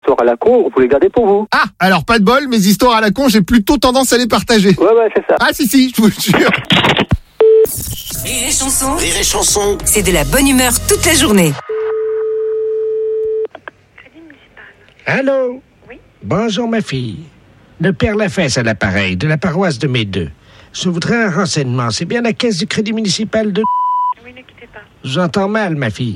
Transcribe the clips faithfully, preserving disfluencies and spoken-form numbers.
histoires à la con, vous les gardez pour vous. Ah, alors pas de bol, mes histoires à la con, j'ai plutôt tendance à les partager. Ouais, ouais, c'est ça. Ah si, si, je vous jure. Rire et chanson, Rire et chanson. c'est de la bonne humeur toute la journée. Allô? Oui. Bonjour, ma fille. Le père Lafesse à l'appareil, de la paroisse de Médeux. Je voudrais un renseignement. C'est bien la caisse du crédit municipal de... Oui, ne quittez pas. J'entends mal, ma fille.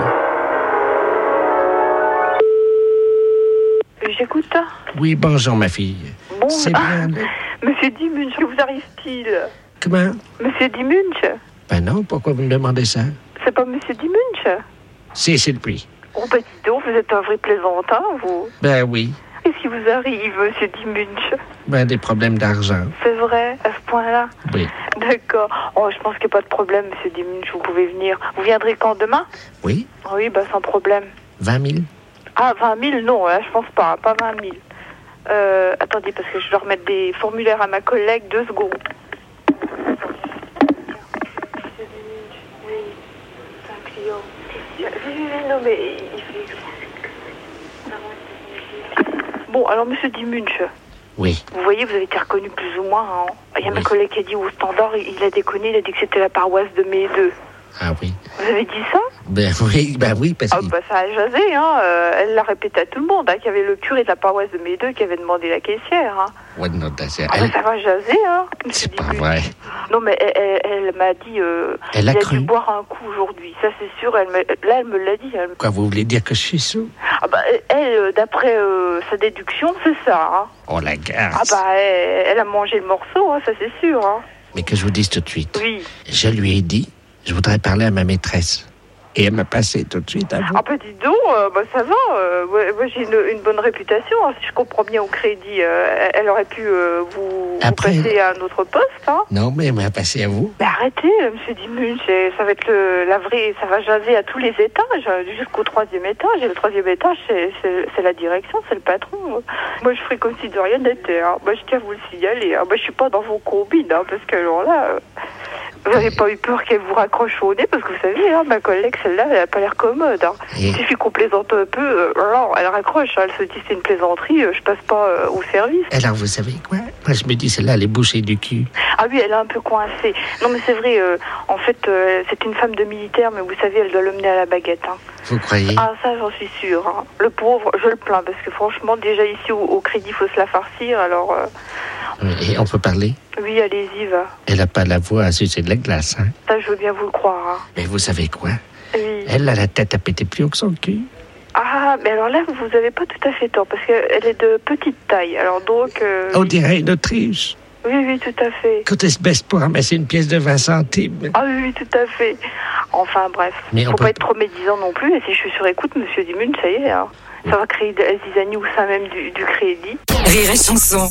J'écoute. Oui, bonjour, ma fille. Bon, C'est ah, bien... Monsieur Dimunch, que vous arrive-t-il? Comment? Monsieur Dimunch? Ben non, pourquoi vous me demandez ça? C'est pas Monsieur Dimunch? Si, c'est le prix. Oh, bah dis donc, vous êtes un vrai plaisantin, vous. Ben oui. Qu'est-ce qui vous arrive, Monsieur Dimunch? Ben des problèmes d'argent. C'est vrai, à ce point-là? Oui. D'accord. Oh, je pense qu'il n'y a pas de problème, Monsieur Dimunch, vous pouvez venir. Vous viendrez quand, demain? Oui? Oui, bah sans problème. vingt mille? Ah, vingt mille, non, là, je pense pas, pas vingt mille. Euh, attendez, parce que je dois remettre des formulaires à ma collègue, deux secondes. Oui, oui, non, mais il fait... Bon, alors, Monsieur Dimunch, Oui. vous voyez, vous avez été reconnu plus ou moins. Hein. Il y a oui. ma collègue qui a dit au standard, il a déconné, il a dit que c'était la paroisse de Médeux. Ah oui. Vous avez dit ça? Ben oui, ben oui, parce que... Ah bah ça a jasé, hein. Euh, elle l'a répété à tout le monde, hein, qu'il y avait le curé de la paroisse de Médeux qui avait demandé la caissière. Hein. Ouais, non, c'est... Ah elle... bah ça va jaser, hein. C'est pas vrai. Non, mais elle, elle, elle m'a dit... Euh, elle a il a cru. dû boire un coup aujourd'hui, ça c'est sûr. Elle me... Là, elle me l'a dit. Elle... Quoi, vous voulez dire que je suis sous? Ah bah elle, d'après euh, sa déduction, c'est ça, hein. Oh, la garce. Ah bah elle, elle a mangé le morceau, hein, ça c'est sûr, hein. Mais que je vous dise tout de suite. Oui. Je lui ai dit, je voudrais parler à ma maîtresse. Et elle m'a passé tout de suite à vous. Ah bah dis donc, euh, bah ça va, euh, moi, moi j'ai une, une bonne réputation, hein, si je comprends bien au crédit, euh, elle aurait pu euh, vous, Après, vous passer à un autre poste, hein. Non, mais elle m'a passé à vous. Mais arrêtez, euh, Monsieur Dimunch, ça va être le, la vraie, ça va jaser à tous les étages, jusqu'au troisième étage, et le troisième étage, c'est, c'est, c'est la direction, c'est le patron. Moi je ferai comme si de rien n'était, hein. Moi je tiens à vous le signaler, hein. Moi je suis pas dans vos combines, hein, parce que alors là... Euh... Vous n'avez pas eu peur qu'elle vous raccroche au nez? Parce que vous savez, hein, ma collègue, celle-là, elle n'a pas l'air commode. Hein. Et... Il suffit qu'on plaisante un peu, euh, alors elle raccroche. Hein, elle se dit c'est une plaisanterie, euh, je passe pas euh, au service. Alors, vous savez quoi? Moi, je me dis, celle-là, elle est bouchée du cul. Ah oui, elle est un peu coincée. Non, mais c'est vrai, euh, en fait, euh, c'est une femme de militaire, mais vous savez, elle doit l'emmener à la baguette. Hein. Vous croyez? Ah, ça, j'en suis sûre. Hein. Le pauvre, je le plains, parce que franchement, déjà ici, au, au crédit, il faut se la farcir, alors... Euh... Et on peut parler? Oui, allez-y, va. Elle n'a pas la voix à sucer de la glace, hein? Ça, je veux bien vous le croire. Hein. Mais vous savez quoi? Oui. Elle a la tête à péter plus haut que son cul. Ah, mais alors là, vous n'avez pas tout à fait tort, parce qu'elle est de petite taille, alors donc... Euh, On oui. dirait une Autriche. Oui, oui, tout à fait. Quand elle se baisse pour ramasser une pièce de vingt centimes. Ah oui, oui, tout à fait. Enfin, bref. Mais faut on pas peut... être trop médisant non plus, et si je suis sur écoute, Monsieur Dimunch, ça y est, hein. Oui. Ça va créer de la zizanie au sein même du, du crédit. Rire et chanson.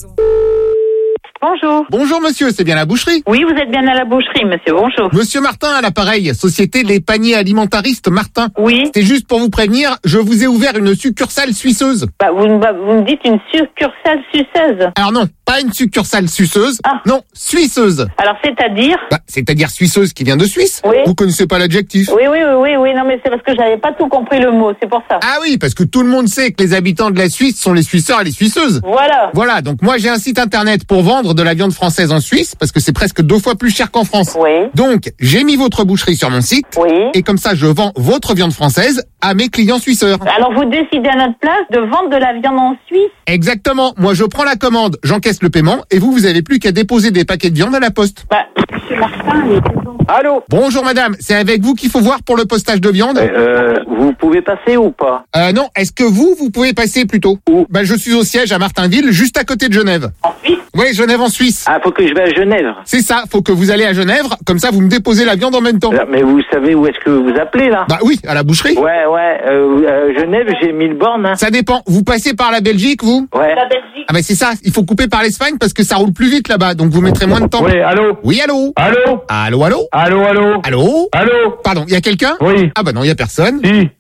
Bonjour. Bonjour monsieur, c'est bien la boucherie? Oui, vous êtes bien à la boucherie, monsieur, bonjour. Monsieur Martin à l'appareil, société Les Paniers Alimentaristes Martin. Oui. C'est juste pour vous prévenir, je vous ai ouvert une succursale suisseuse. Bah, vous, bah, vous me dites une succursale suceuse. Alors non, pas une succursale suceuse, ah. non, suisseuse. Alors c'est-à-dire? Bah, c'est-à-dire suisseuse qui vient de Suisse. Oui. Vous connaissez pas l'adjectif? Oui, oui, oui, oui, oui, non mais c'est parce que j'avais pas tout compris le mot, c'est pour ça. Ah oui, parce que tout le monde sait que les habitants de la Suisse sont les Suisseurs et les Suisseuses. Voilà. Voilà, donc moi j'ai un site internet pour vendre de la viande française en Suisse, parce que c'est presque deux fois plus cher qu'en France. Oui. Donc, j'ai mis votre boucherie sur mon site. Oui. Et comme ça, je vends votre viande française à mes clients suisseurs. Alors, vous décidez à notre place de vendre de la viande en Suisse? Exactement. Moi, je prends la commande, j'encaisse le paiement, et vous, vous avez plus qu'à déposer des paquets de viande à la poste. Bah, monsieur Martin, il est présent. Allô? Bonjour madame, c'est avec vous qu'il faut voir pour le postage de viande? Euh, vous pouvez passer ou pas? Euh, non, est-ce que vous, vous pouvez passer plutôt? Où? Bah, je suis au siège à Martinville, juste à côté de Genève. En Suisse? Oui, Genève en Suisse. Ah, faut que je vais à Genève. C'est ça, faut que vous allez à Genève, comme ça vous me déposez la viande en même temps. Alors, mais vous savez où est-ce que vous appelez, là? Bah oui, à la boucherie. Ouais, ouais, euh, euh, Genève, j'ai mille bornes, hein. Ça dépend, vous passez par la Belgique, vous? Ouais. La Belgique. Ah bah c'est ça, il faut couper par l'Espagne parce que ça roule plus vite là-bas, donc vous mettrez moins de temps. Oui, allô? Oui, allô? Allô? Allô, allô? Allô, allô? Allô? Allô? Pardon, il y a quelqu'un? Oui. Ah bah non, il y a personne. Si.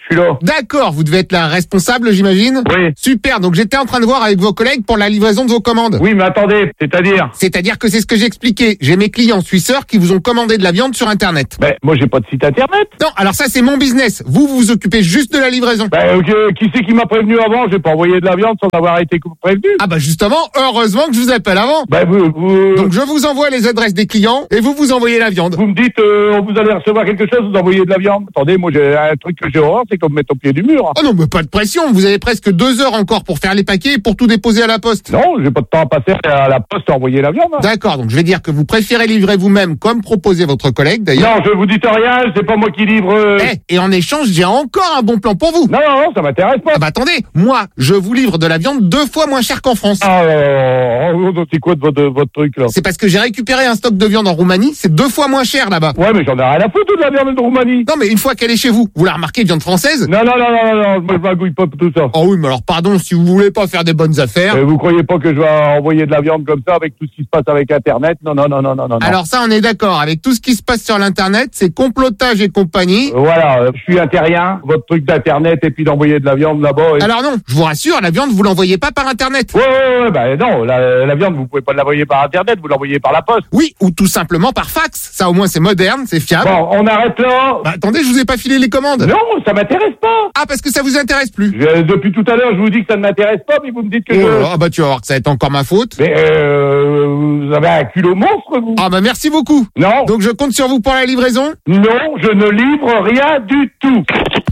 je suis là. D'accord, vous devez être la responsable, j'imagine? Oui. Super, donc j'étais en train de voir avec vos collègues pour la livraison de vos commandes. Oui, mais attendez, c'est-à-dire? C'est-à-dire que c'est ce que j'ai expliqué. J'ai mes clients suisseurs qui vous ont commandé de la viande sur Internet. Ben, moi, j'ai pas de site internet. Non, alors ça c'est mon business. Vous, vous vous occupez juste de la livraison. Ben, ok, qui c'est qui m'a prévenu avant? J'ai pas envoyé de la viande sans avoir été prévenu. Ah bah justement, heureusement que je vous appelle avant. Ben, vous, vous... Donc je vous envoie les adresses des clients et vous vous envoyez la viande. Vous me dites, euh, vous allez recevoir quelque chose, vous envoyez de la viande. Attendez, moi, j'ai un truc que j'ai horreur, c'est qu'on me mette au pied du mur. Oh non, mais pas de pression. Vous avez presque deux heures encore pour faire les paquets et pour tout déposer à la poste. Non, j'ai pas de temps à passer à la poste à envoyer la viande. Hein. D'accord, donc je vais dire que vous préférez livrer vous-même comme proposé votre collègue d'ailleurs. Non, je vous dites rien, c'est pas moi qui livre. Euh... Eh, et en échange, j'ai encore un bon plan pour vous. Non, non, non, ça m'intéresse pas. Ah bah attendez, moi, je vous livre de la viande deux fois moins cher qu'en France. Ah, euh, c'est quoi de votre, de votre truc là? C'est parce que j'ai récupéré un stock de viande en Roumanie, c'est deux fois moins cher là-bas. Ouais, mais j'en ai rien à foutre de la viande de Roumanie. Non, mais une fois qu'elle est chez vous, vous la remarquez, viande française? Non, non, non, non, non, moi je m'agouille pas pour tout ça. Oh oui, mais alors pardon, si vous voulez pas faire des bonnes affaires. Euh, vous croyez pas que je vais envoyer de la viande comme ça avec tout ce qui se passe avec Internet? Non, non, non, non, non, non. Alors ça, on est d'accord. Avec tout ce qui se passe sur l'Internet, c'est complotage et compagnie. Euh, voilà, euh, je suis un terrien, votre truc d'Internet et puis d'envoyer de la viande là-bas. Et... Alors non, je vous rassure, la viande, vous l'envoyez pas par Internet. Ouais, ouais, ouais, bah non, la, la viande, vous pouvez pas l'envoyer par Internet, vous l'envoyez par la poste. Oui, ou tout simplement par fax. Ça, au moins, c'est moderne, c'est fiable. Bon, on arrête là. Bah, attendez, je vous ai pas filé les commandes. Non, ça m'intéresse pas. Ah, parce que ça vous intéresse plus. Je, depuis tout à l'heure, je vous dis que ça ne m'intéresse pas, mais vous me dites que Oh je... là là, ah bah tu vas voir que ça va être encore ma faute. Mais euh, vous avez un culot monstre, vous. Ah bah merci beaucoup. Non. Donc je compte sur vous pour la livraison. Non, je ne livre rien du tout.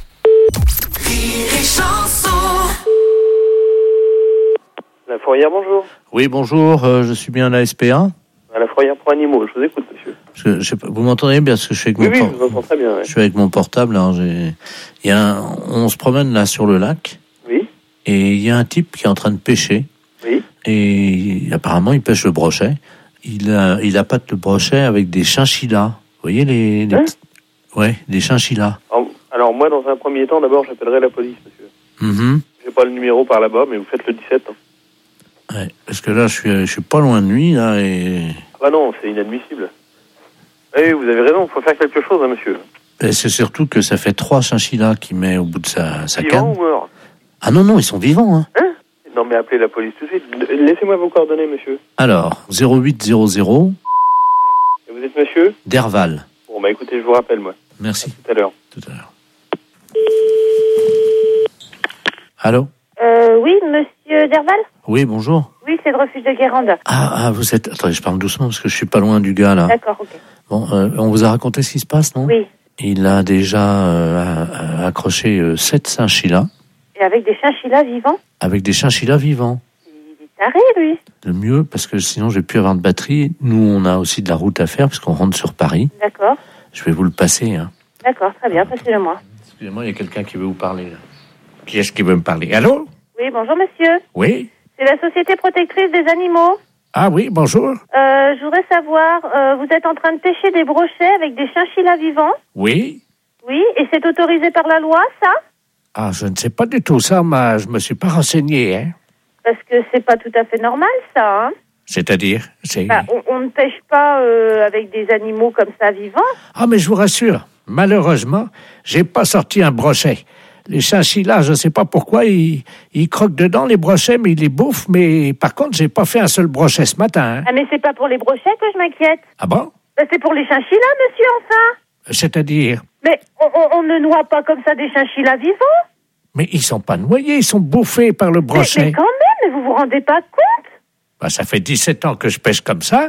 La fourrière, bonjour. Oui, bonjour, euh, je suis bien à la S P A. À la fourrière pour animaux, je vous écoute, monsieur. Parce que, je sais pas, vous m'entendez bien, parce que je suis avec Oui, mon oui, por- je vous entends très bien. Ouais. je suis avec mon portable. Hein, j'ai... Il y a un... On se promène là sur le lac. Oui. Et il y a un type qui est en train de pêcher. Oui. Et apparemment, il pêche le brochet. Il a, il appâte le brochet avec des chinchillas. Vous voyez les, les Hein petits... Ouais, des chinchillas. Alors, alors, moi, dans un premier temps, d'abord, j'appellerai la police, monsieur. Mm-hmm. J'ai pas le numéro par là-bas, mais vous faites le dix-sept. Hein. Ouais, parce que là, je suis, je suis pas loin de lui, là, et... Ah bah non, c'est inadmissible. Oui, vous avez raison, il faut faire quelque chose, hein, monsieur. et c'est surtout que ça fait trois chinchillas qu'il met au bout de sa, sa Vivant canne. ou mort? Ah non, non, ils sont vivants, hein. Hein? Non, mais appelez la police tout de suite. Laissez-moi vos coordonnées, monsieur. Alors, zéro huit zéro zéro... Et vous êtes monsieur? Derval. Bon, bah écoutez, je vous rappelle, moi. Merci. À tout à l'heure. Tout à l'heure. Allô? Euh, oui, monsieur Derval? Oui, bonjour. Oui, c'est le refuge de Guérande. Ah, ah, vous êtes... Attendez, je parle doucement parce que je suis pas loin du gars, là. D'accord, ok. Bon, euh, on vous a raconté ce qui se passe, non? Oui. Il a déjà euh, accroché euh, sept chinchillas. Et avec des chinchillas vivants? Avec des chinchillas vivants. Il est taré, lui. Le mieux, parce que sinon je vais plus avoir de batterie. Nous, on a aussi de la route à faire puisqu'on rentre sur Paris. D'accord. Je vais vous le passer, hein. D'accord, très bien, passez-le-moi. Excusez-moi, il y a quelqu'un qui veut vous parler, là. Qui est-ce qui veut me parler? Allô? Oui, bonjour, monsieur. Oui? C'est la Société Protectrice des Animaux. Ah oui, bonjour. Euh, je voudrais savoir, euh, vous êtes en train de pêcher des brochets avec des chinchillas vivants? Oui? Oui, et c'est autorisé par la loi, ça? Ah, je ne sais pas du tout ça, mais je me suis pas renseigné, hein. Parce que c'est pas tout à fait normal, ça, hein? C'est-à-dire? C'est... Enfin, on, on ne pêche pas euh, avec des animaux comme ça vivants. Ah, mais je vous rassure, malheureusement, j'ai pas sorti un brochet. Les chinchillas, je ne sais pas pourquoi, ils, ils croquent dedans les brochets, mais ils les bouffent. Mais par contre, j'ai pas fait un seul brochet ce matin, hein. Ah, mais c'est pas pour les brochets que je m'inquiète. Ah bon? Ben, c'est pour les chinchillas, monsieur, enfin. C'est-à-dire? Mais on, on, on ne noie pas comme ça des chinchillas vivants. Mais ils sont pas noyés, ils sont bouffés par le Mais, brochet. mais quand même, mais vous vous rendez pas compte? Ben, ça fait dix-sept ans que je pêche comme ça,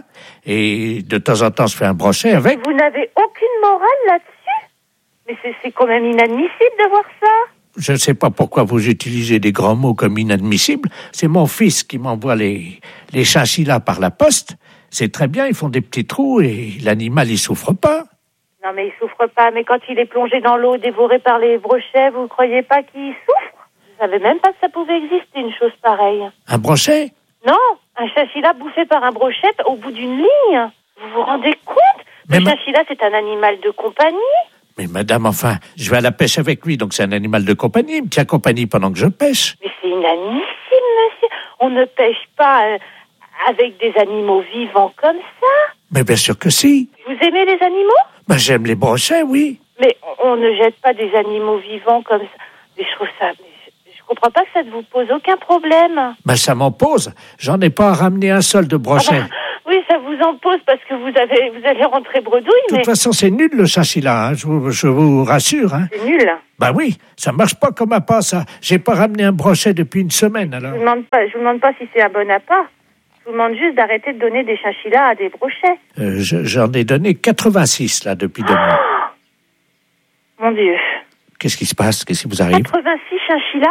et de temps en temps, je fais un brochet avec. Vous n'avez aucune morale là-dessus? Mais c'est, c'est quand même inadmissible de voir ça. Je ne sais pas pourquoi vous utilisez des grands mots comme inadmissibles. C'est mon fils qui m'envoie les, les chinchillas par la poste. C'est très bien, ils font des petits trous et l'animal, il souffre pas. Non, mais il souffre pas. Mais quand il est plongé dans l'eau, dévoré par les brochets, vous ne croyez pas qu'il souffre? Je savais même pas que ça pouvait exister, une chose pareille. Un brochet? Non, un chinchilla bouffé par un brochet au bout d'une ligne. Vous vous rendez compte? Mais Le ma- chinchilla, c'est un animal de compagnie. Mais madame, enfin, je vais à la pêche avec lui, donc c'est un animal de compagnie. Il me tient compagnie pendant que je pêche. Mais c'est inadmissible, monsieur. On ne pêche pas euh, avec des animaux vivants comme ça. Mais bien sûr que si. Vous aimez les animaux? Ben, j'aime les brochets, oui. Mais on ne jette pas des animaux vivants comme ça. Mais je trouve ça... Mais je, je comprends pas que ça ne vous pose aucun problème. Ben, ça m'en pose. J'en ai pas ramené un seul de brochet. Ah bah, oui, ça vous en pose parce que vous avez, vous allez rentrer bredouille, De mais... toute façon, c'est nul le châssis-là, hein, je, vous, je vous rassure. Hein. C'est nul. Ben oui, ça marche pas comme appât, ça. J'ai pas ramené un brochet depuis une semaine, alors. Je vous demande pas, je vous demande pas si c'est un bon appât. Je vous demande juste d'arrêter de donner des chinchillas à des brochets. Euh, je, j'en ai donné quatre-vingt-six, là, depuis deux mois. Mon Dieu. Qu'est-ce qui se passe? Qu'est-ce qui vous arrive? quatre-vingt-six chinchillas?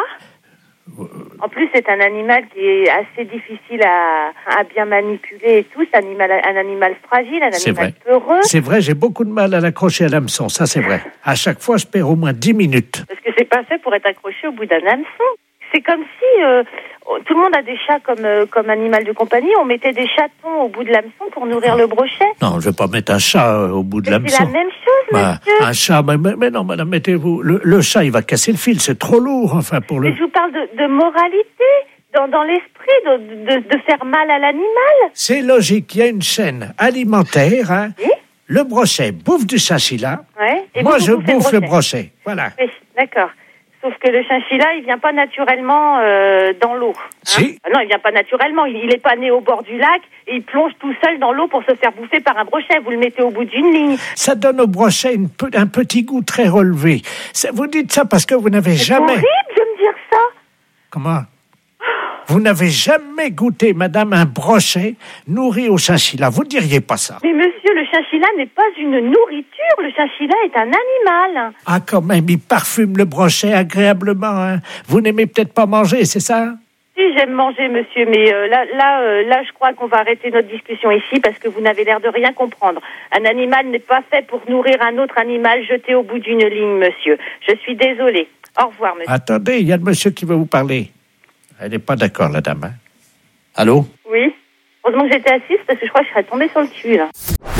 En plus, c'est un animal qui est assez difficile à, à bien manipuler et tout. C'est un animal, un animal fragile, un C'est animal vrai. peureux. C'est vrai, j'ai beaucoup de mal à l'accrocher à l'hameçon, ça c'est vrai. À chaque fois, je perds au moins dix minutes. Parce que c'est pas fait pour être accroché au bout d'un hameçon. C'est comme si euh, tout le monde a des chats comme, euh, comme animal de compagnie. On mettait des chatons au bout de l'hameçon pour nourrir le brochet. Non, je vais pas mettre un chat euh, au bout de C'est l'hameçon. la même chose, Bah, monsieur. un chat, mais, mais- mais non, madame, mettez-vous. Le, le chat, il va casser le fil, c'est trop lourd, enfin, pour le. Mais je vous parle de, de moralité, dans, dans l'esprit, de, de, de faire mal à l'animal. C'est logique, il y a une chaîne alimentaire, hein. Oui. Le brochet bouffe du chinchilla. Ouais. Et Moi, vous, je vous bouffez bouffe le le brochet. Voilà. Oui, d'accord. Sauf que le chinchilla, il vient pas naturellement euh, dans l'eau. Hein. Si. Ah non, il vient pas naturellement. Il, il est pas né au bord du lac et il plonge tout seul dans l'eau pour se faire bouffer par un brochet. Vous le mettez au bout d'une ligne. Ça donne au brochet une pe- un petit goût très relevé. Ça- vous dites ça parce que vous n'avez C'est jamais... horrible de me dire ça. Comment? Vous n'avez jamais goûté, madame, un brochet nourri au chinchilla. Vous diriez pas ça. Mais monsieur, le chinchilla n'est pas une nourriture. Le chinchilla est un animal. Ah, quand même, il parfume le brochet agréablement, hein. Vous n'aimez peut-être pas manger, c'est ça? Si, j'aime manger, monsieur, mais euh, là, là, euh, là, je crois qu'on va arrêter notre discussion ici parce que vous n'avez l'air de rien comprendre. Un animal n'est pas fait pour nourrir un autre animal jeté au bout d'une ligne, monsieur. Je suis désolée. Au revoir, monsieur. Attendez, il y a le monsieur qui veut vous parler. Elle n'est pas d'accord, la dame, hein. Allô? Oui. Heureusement que j'étais assise parce que je crois que je serais tombée sur le cul, là.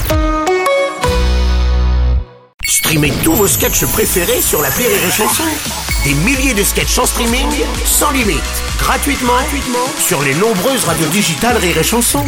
Streamez tous vos sketchs préférés sur l'appli Rire et Chanson. Des milliers de sketchs en streaming, sans limite, gratuitement, gratuitement sur les nombreuses radios digitales Rire et Chanson.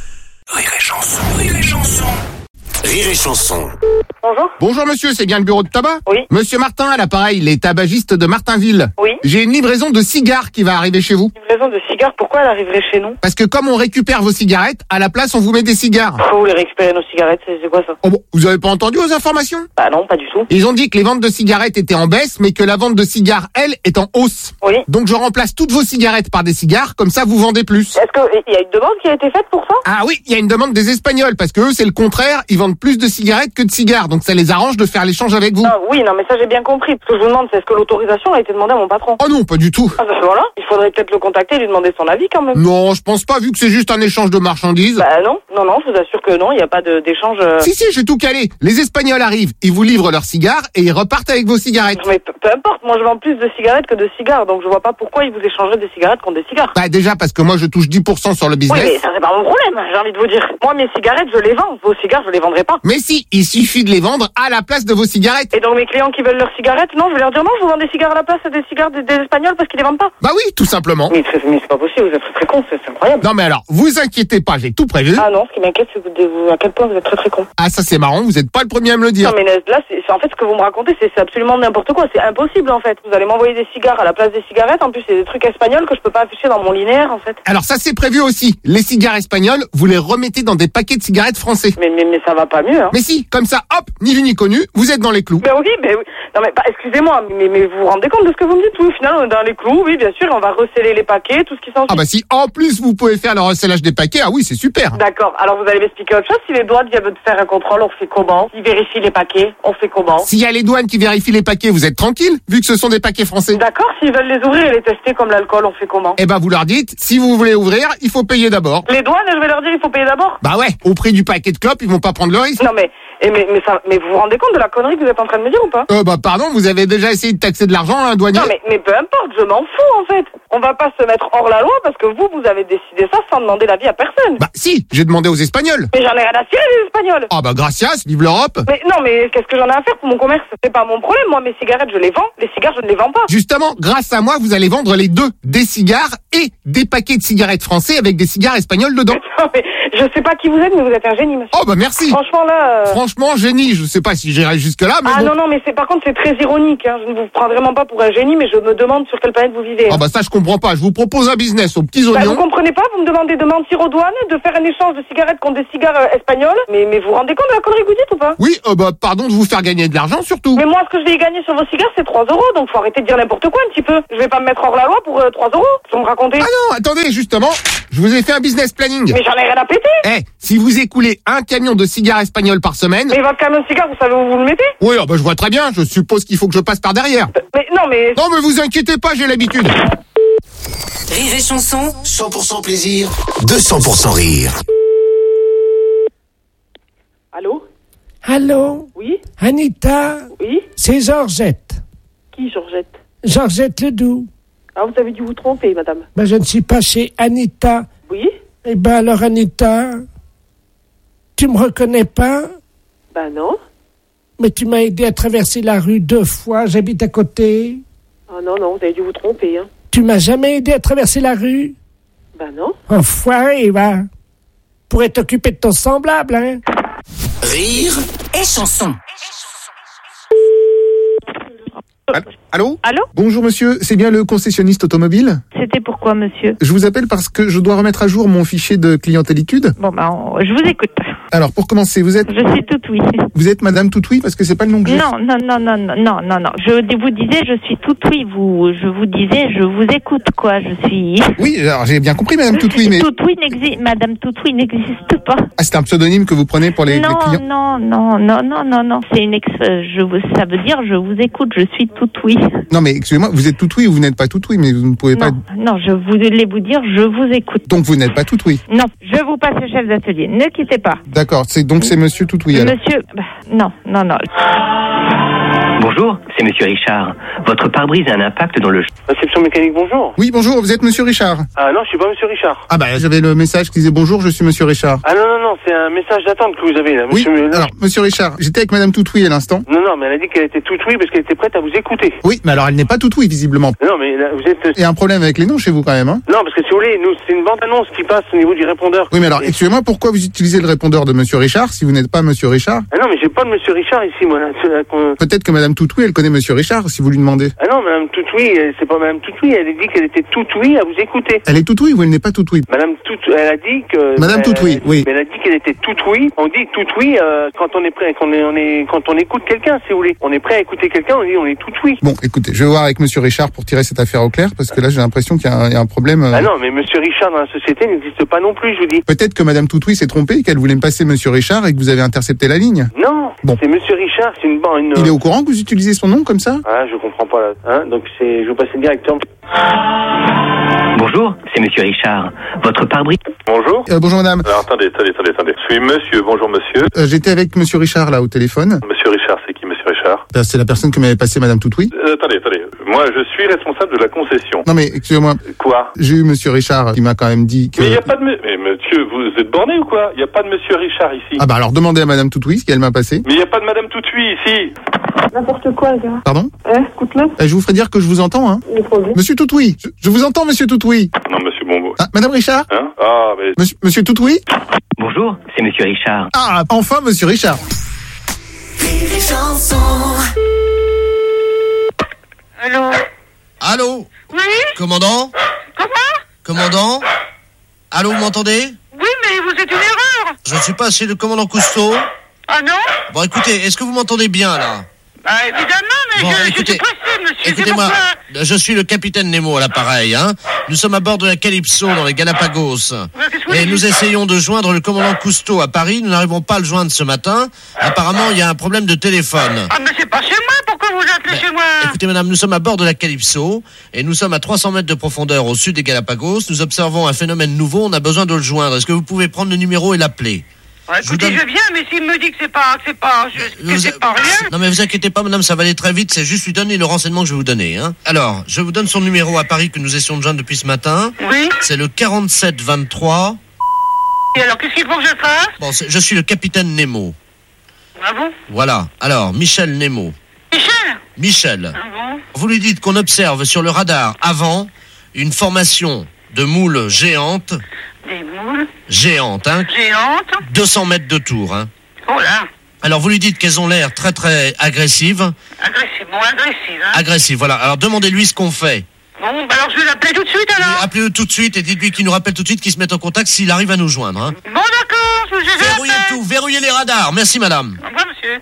Rire et Chanson, Rire et Chanson. Rire et Chanson. Bonjour. Bonjour monsieur, c'est bien le bureau de tabac? Oui. Monsieur Martin, à l'appareil, les tabagistes de Martinville. Oui. J'ai une livraison de cigares qui va arriver chez vous. Livraison de cigares, pourquoi elle arriverait chez nous? Parce que comme on récupère vos cigarettes, à la place on vous met des cigares. Faut vous les récupérer nos cigarettes, c'est c'est quoi ça? Oh bon, vous avez pas entendu aux informations? Bah non, pas du tout. Ils ont dit que les ventes de cigarettes étaient en baisse, mais que la vente de cigares, elle, est en hausse. Oui. Donc je remplace toutes vos cigarettes par des cigares, comme ça vous vendez plus. Est-ce qu'il y a une demande qui a été faite pour ça? Ah oui, il y a une demande des Espagnols, parce que eux c'est le contraire, ils vendent plus de cigarettes que de cigares, donc ça les arrange de faire l'échange avec vous. Ah, oui, non, mais ça j'ai bien compris. Ce que je vous demande, c'est est-ce que l'autorisation a été demandée à mon patron? Oh non, pas du tout. Ah bah voilà, il faudrait peut-être le contacter et lui demander son avis quand même. Non, je pense pas, vu que c'est juste un échange de marchandises. Bah non, non, non, je vous assure que non, il n'y a pas de- d'échange. euh. Si, si, j'ai tout calé. Les Espagnols arrivent, ils vous livrent leurs cigares et ils repartent avec vos cigarettes. Mais peu, peu importe, moi je vends plus de cigarettes que de cigares, donc je vois pas pourquoi ils vous échangeraient des cigarettes contre des cigares. Bah déjà parce que moi je touche dix pour cent sur le Oui, business. mais ça c'est pas mon problème, j'ai envie de vous dire. Moi mes cigarettes, je les vends, vos cigares, je les vendrai pas. Mais si, il suffit de les vendre à la place de vos cigarettes. Et donc mes clients qui veulent leurs cigarettes, non, je vais leur dire non, je vous vends des cigares à la place des cigares des, des Espagnols parce qu'ils les vendent pas. Bah oui, tout simplement. Mais, c'est- mais c'est pas possible, vous êtes très très con, c'est c'est incroyable. Non mais alors, vous inquiétez pas, j'ai tout prévu. Ah non, ce qui m'inquiète, c'est que vous, vous- à quel point vous êtes très très con. Ah ça c'est marrant, vous êtes pas le premier à me le dire. Non mais là, c'est c'est- en fait ce que vous me racontez, c'est c'est absolument n'importe quoi, c'est impossible en fait. Vous allez m'envoyer des cigares à la place des cigarettes, en plus c'est des trucs espagnols que je peux pas afficher dans mon linéaire en fait. Alors ça c'est prévu aussi. Les cigares espagnols, vous les remettez dans des paquets de cigarettes français. Mais mais mais ça va pas mieux hein. Mais si, comme ça, hop, ni vu ni connu, vous êtes dans les clous. Ben oui, ben oui. Non mais pas- excusez-moi, mais, mais vous vous rendez compte de ce que vous me dites? Oui, au final on est dans les clous, oui bien sûr, on va recéler les paquets, tout ce qui s'ensuit. Ah bah si, en plus vous pouvez faire le recellage des paquets, ah oui c'est super. D'accord, alors vous allez m'expliquer autre chose, si les douanes viennent faire un contrôle, on fait comment? Ils vérifient les paquets, on fait comment? S'il y a les douanes qui vérifient les paquets, vous êtes tranquille, vu que ce sont des paquets français. D'accord, s'ils veulent les ouvrir et les tester comme l'alcool, on fait comment? Eh ben vous leur dites, si vous voulez ouvrir, il faut payer d'abord. Les douanes, je vais leur dire il faut payer d'abord? Bah ouais, au prix du paquet de clopes, ils vont pas prendre le risque. Non mais, et mais, mais, ça, mais vous vous rendez compte de la connerie que vous êtes en train de me dire ou pas? Euh bah pardon, vous avez déjà essayé de taxer de l'argent à un douanier? Non mais, mais peu importe, je m'en fous en fait. On va pas se mettre hors la loi parce que vous, vous avez décidé ça sans demander l'avis à personne. Bah si, j'ai demandé aux Espagnols. Mais j'en ai rien à cirer des Espagnols. Ah bah gracias, vive l'Europe. Mais non mais qu'est-ce que j'en ai à faire pour mon commerce? C'est pas mon problème, moi mes cigarettes je les vends, les cigares je ne les vends pas. Justement, grâce à moi, vous allez vendre les deux, des cigares et des paquets de cigarettes français avec des cigares espagnols dedans. Non mais, Je sais pas qui vous êtes, mais vous êtes un génie, monsieur. Oh bah merci. Franchement là. Euh... Franchement génie. Je sais pas si j'irai jusque là, mais ah bon. non non, mais c'est par contre c'est très ironique. Hein. Je ne vous prends vraiment pas pour un génie, mais je me demande sur quelle planète vous vivez. Hein. Ah bah ça je comprends pas. Je vous propose un business aux petits bah, oignons. Vous comprenez pas? Vous me demandez de mentir aux douanes, de faire un échange de cigarettes contre des cigares euh, espagnoles. Mais mais vous vous rendez compte de la connerie que vous dites ou pas? Oui, euh, bah pardon de vous faire gagner de l'argent surtout. Mais moi ce que je vais y gagner sur vos cigares c'est trois euros, donc faut arrêter de dire n'importe quoi un petit peu. Je vais pas me mettre hors la loi pour euh, trois euros. Vous me racontez? Ah non, attendez, justement, je vous ai fait un business planning. Mais j'en ai rien à péter. Eh, hey, si vous écoulez un camion de cigares espagnols par semaine... Mais votre camion de cigares, vous savez où vous le mettez? Oui, oh bah je vois très bien, je suppose qu'il faut que je passe par derrière. Mais non, mais... Non, mais vous inquiétez pas, j'ai l'habitude. Rire et chanson. cent pour cent plaisir, deux cents pour cent rire. Allô? Allô? Oui? Anita? Oui? C'est Georgette. Qui, Georgette? Georgette Ledoux. Ah, vous avez dû vous tromper, madame. Ben, je ne suis pas chez Anita. Oui? Eh ben, alors, Anita, tu me reconnais pas? Ben non. Mais tu m'as aidé à traverser la rue deux fois, j'habite à côté. Ah non, non, vous avez dû vous tromper, hein. Tu m'as jamais aidé à traverser la rue? Ben non. Enfoiré, va. Pourrais t'occuper de ton semblable, hein. Rire et chanson. Allô? Allô? Bonjour monsieur, c'est bien le concessionniste automobile? C'était pourquoi, monsieur? Je vous appelle parce que je dois remettre à jour mon fichier de clientélitude. Bon, ben, on- je vous écoute. Alors, pour commencer, vous êtes... Je suis toute oui. Vous êtes madame Toutoui parce que c'est pas le nom que j'ai. Non, non, non, non, non, non, non, non. Je vous disais, je suis toute oui. Vous, je vous disais, je vous écoute, quoi. Je suis. Oui, alors j'ai bien compris madame Toutoui, mais... Toute oui n'existe, madame toute oui n'existe pas. Ah, c'est un pseudonyme que vous prenez pour les, les non, clients? non, non, non, non, non, non. C'est une ex. euh, Je vous, ça veut dire, je vous écoute. Je suis toute oui. Non, mais excusez-moi, vous êtes Toutoui ou vous n'êtes pas Toutoui, mais vous ne pouvez pas... Non, non, je voulais vous dire, je vous écoute. Donc vous n'êtes pas Toutoui. Non, je vous passe le chef d'atelier. Ne quittez pas. D'accord, c'est donc c'est monsieur Toutoui alors. Monsieur, bah, non, non, non. Bonjour, c'est Monsieur Richard. Votre pare-brise a un impact dans le... Réception mécanique, bonjour. Oui, bonjour, vous êtes monsieur Richard? Ah non, je suis pas Monsieur Richard. Ah bah j'avais le message qui disait bonjour, je suis monsieur Richard. Ah non, non, non, c'est un message d'attente que vous avez là. Oui, Monsieur... alors monsieur Richard, j'étais avec madame Toutoui à l'instant. Non, non, mais elle a dit qu'elle était toute oui parce qu'elle était prête à vous écouter. Oui, mais alors elle n'est pas Toutoui visiblement. Non, mais là, vous êtes... Il y a un problème avec les noms chez vous quand même, hein? Non, parce que si vous voulez, nous, c'est une bande-annonce qui passe au niveau du répondeur. Oui, mais alors, excusez-moi, pourquoi vous utilisez le répondeur de monsieur Richard si vous n'êtes pas monsieur Richard? Ah non, mais j'ai pas de Monsieur Richard ici, moi. Là, là, qu'on- Peut-être que madame Toutoui, elle connaît monsieur Richard, si vous lui demandez. Ah non, Madame Toutoui, euh, c'est pas Madame Toutoui, elle a dit qu'elle était toute oui à vous écouter. Elle est Toutoui ou elle n'est pas Toutoui? Madame Toutoui, elle a dit que... Madame elle- Toutoui, oui. Elle a dit qu'elle était toute oui. On dit toute oui euh, quand on est prêt, quand on est, on est, quand on écoute quelqu'un, si vous voulez. On est prêt à écouter quelqu'un, on dit on est toute oui. Bon, écoutez, je vais voir avec monsieur Richard pour tirer cette affaire au clair, parce que là, j'ai l'impression qu'il y, a un- il y a un problème. euh. Ah non, mais Monsieur Richard dans la société n'existe pas non plus, je vous dis. Peut-être que madame Toutoui s'est trompée, qu'elle voulait me passer monsieur Richard et que vous avez intercepté la ligne. Non, Bon. c'est Monsieur Richard, c'est une bande. Il est au courant que vous utilisez son nom comme ça? Ah, je comprends pas là. Hein, donc c'est, je vous passe le directeur. Bonjour, c'est Monsieur Richard. Votre pare-brise... Bonjour. Euh, bonjour madame. Alors attendez, attendez, attendez, attendez. Je suis monsieur, bonjour monsieur. Euh, J'étais avec monsieur Richard là au téléphone. Monsieur Richard, c'est qui monsieur Richard? Euh, C'est la personne que m'avait passé madame Toutoui. euh, Attendez, attendez. Moi, je suis responsable de la concession. Non mais, excusez-moi. Quoi? J'ai eu monsieur Richard qui m'a quand même dit que... Mais il n'y a pas de... me- Mais monsieur, vous êtes borné ou quoi? Il n'y a pas de monsieur Richard ici. Ah bah alors demandez à madame Toutoui ce qu'elle m'a passé. Mais il n'y a pas de madame Toutoui ici. N'importe quoi, le gars. Pardon? Hein, écoute-le. Euh, Je vous ferai dire que je vous entends, hein. Il est trop bien. Monsieur Toutoui, je, je vous entends monsieur Toutoui. Non, monsieur Bombo. Ah, madame Richard? Hein? Ah, mais... Monsieur, monsieur Toutoui? Bonjour, c'est Monsieur Richard. Ah, enfin monsieur Richard. Allô? Allô? Oui? Commandant? Comment? Commandant? Allô, vous m'entendez? Oui, mais vous êtes une erreur. Je ne suis pas chez le commandant Cousteau. Ah non? Bon, écoutez, est-ce que vous m'entendez bien, là? Bah évidemment, mais Bon, je, écoutez, je suis pressé, monsieur. c'est Écoutez-moi, pourquoi- je suis le capitaine Nemo à l'appareil, hein. Nous sommes à bord de la Calypso dans les Galapagos. qu'est-ce que vous Et dites nous essayons de joindre le commandant Cousteau à Paris. Nous n'arrivons pas à le joindre ce matin. Apparemment, il y a un problème de téléphone. Ah, mais c'est pas chez moi, pourquoi vous appelez chez moi? Écoutez, madame, nous sommes à bord de la Calypso et nous sommes à trois cents mètres de profondeur au sud des Galapagos. Nous observons un phénomène nouveau. On a besoin de le joindre. Est-ce que vous pouvez prendre le numéro et l'appeler? Ouais, je vous écoutez, donne- je viens, mais s'il me dit que c'est pas, c'est pas, je- que Vous- c'est pas rien. Non mais vous inquiétez pas madame, ça va aller très vite, c'est juste lui donner le renseignement que je vais vous donner. Hein. Alors, je vous donne son numéro à Paris que nous essayons de joindre depuis ce matin. Oui. C'est le quarante-sept vingt-trois. Et alors, qu'est-ce qu'il faut que je fasse? Bon, c'est- je suis le capitaine Nemo. Ah bon? Voilà. Alors, Michel Nemo. Michel? Michel. Ah bon? Vous lui dites qu'on observe sur le radar avant une formation de moules géantes Des moules géantes, hein. géantes. deux cents mètres de tour, hein. Oh là. Alors vous lui dites qu'elles ont l'air très très agressives. Agressive, bon, agressive, hein. Agressives, voilà. Alors demandez-lui ce qu'on fait. Bon, bah alors je vais l'appeler tout de suite alors. Oui, appelez-le tout de suite et dites-lui qu'il nous rappelle tout de suite, qu'il se mette en contact s'il arrive à nous joindre, hein. Bon, d'accord, je vais Verrouillez tout, verrouillez les radars. Merci madame. Au revoir, monsieur.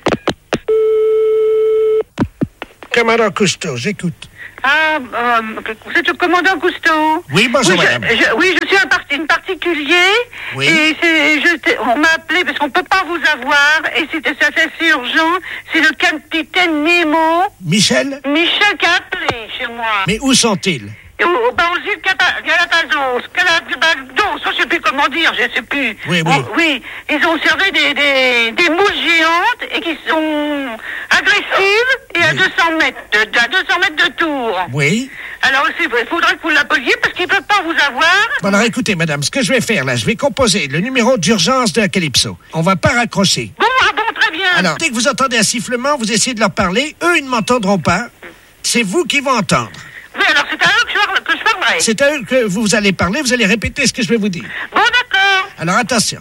Commandant Cousteau, j'écoute. Ah, euh, vous êtes le commandant Cousteau? Oui, bonjour, oui, madame. Je, je, oui, je suis un, parti, un particulier. Oui. Et c'est, je, t'ai- on m'a appelé parce qu'on peut pas vous avoir. Et c'était ça, c'est assez urgent. C'est le capitaine Nemo. Michel? Michel qui a appelé chez moi. Mais où sont-ils? Et Au, au, bah, aux îles Capa- Galapagos, Galapagos, je sais plus comment dire, je sais plus. Oui, oui. Oh, oui, ils ont observé des, des, des moules géantes et qui sont agressives et à deux cents mètres, de, de- à deux cents mètres de tour. Oui. Alors, il faudrait que vous l'appeliez parce qu'ils peuvent pas vous avoir. Bon, alors écoutez, madame, ce que je vais faire là, je vais composer le numéro d'urgence de la Calypso. On va pas raccrocher. Bon, ah bon, très bien. Alors, dès que vous entendez un sifflement, vous essayez de leur parler. Eux, ils ne m'entendront pas. C'est vous qui vont entendre. Oui, alors c'est à eux que je, parle- que je parlerai. C'est à eux que vous allez parler, vous allez répéter ce que je vais vous dire. Bon, d'accord. Alors, attention.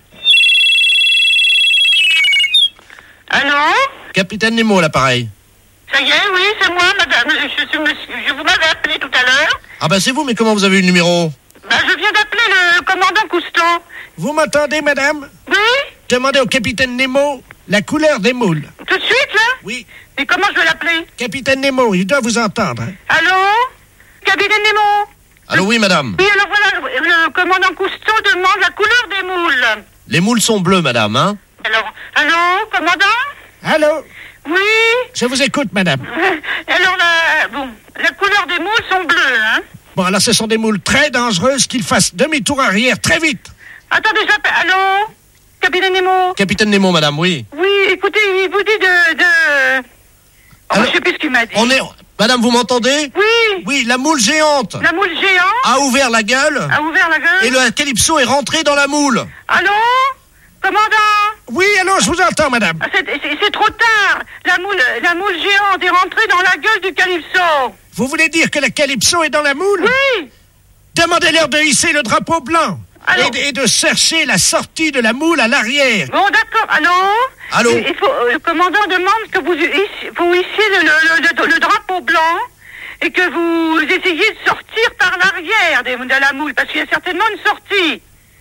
Allô? Capitaine Nemo, l'appareil. Ça y est, oui, c'est moi, madame. Je, je, suis monsieur- je vous m'avais appelé tout à l'heure. Ah bah c'est vous, mais comment vous avez eu le numéro? Ben, je viens d'appeler le commandant Cousteau. Vous m'entendez, madame? Oui? Demandez au capitaine Nemo la couleur des moules. Tout de suite, là? Oui. Et comment je vais l'appeler? Capitaine Nemo, il doit vous entendre. hein. Allô? Capitaine Nemo? Allô, oui madame. Oui, alors voilà, le, le commandant Cousteau demande la couleur des moules. Les moules sont bleues, madame, hein. Alors, allô, commandant? Allô? Oui? Je vous écoute, madame. Alors, la, bon, la couleur des moules sont bleues, hein? Bon, alors ce sont des moules très dangereuses qu'il fasse demi-tour arrière très vite. Attendez, j'appelle. Allô? Capitaine Nemo? Capitaine Nemo, madame, oui. Oui, écoutez, il vous dit de... de... Oh, je sais plus ce qu'il m'a dit. On est... Madame, vous m'entendez? Oui. Oui, la moule géante La moule géante a ouvert la gueule a ouvert la gueule. et le Calypso est rentré dans la moule. Allô? Commandant? Oui, allô, je vous entends, madame. Ah, c'est, c'est- c'est trop tard. La moule, la moule géante est rentrée dans la gueule du Calypso. Vous voulez dire que la Calypso est dans la moule? Oui. Demandez-leur de hisser le drapeau blanc Allô? et, de- et de chercher la sortie de la moule à l'arrière. Bon, d'accord. Allô? Allô? Il il faut, euh, le commandant demande que vous hissiez, vous hissiez le, le, le, le drapeau blanc et que vous essayiez de sortir par l'arrière des- de la moule, parce qu'il y a certainement une sortie.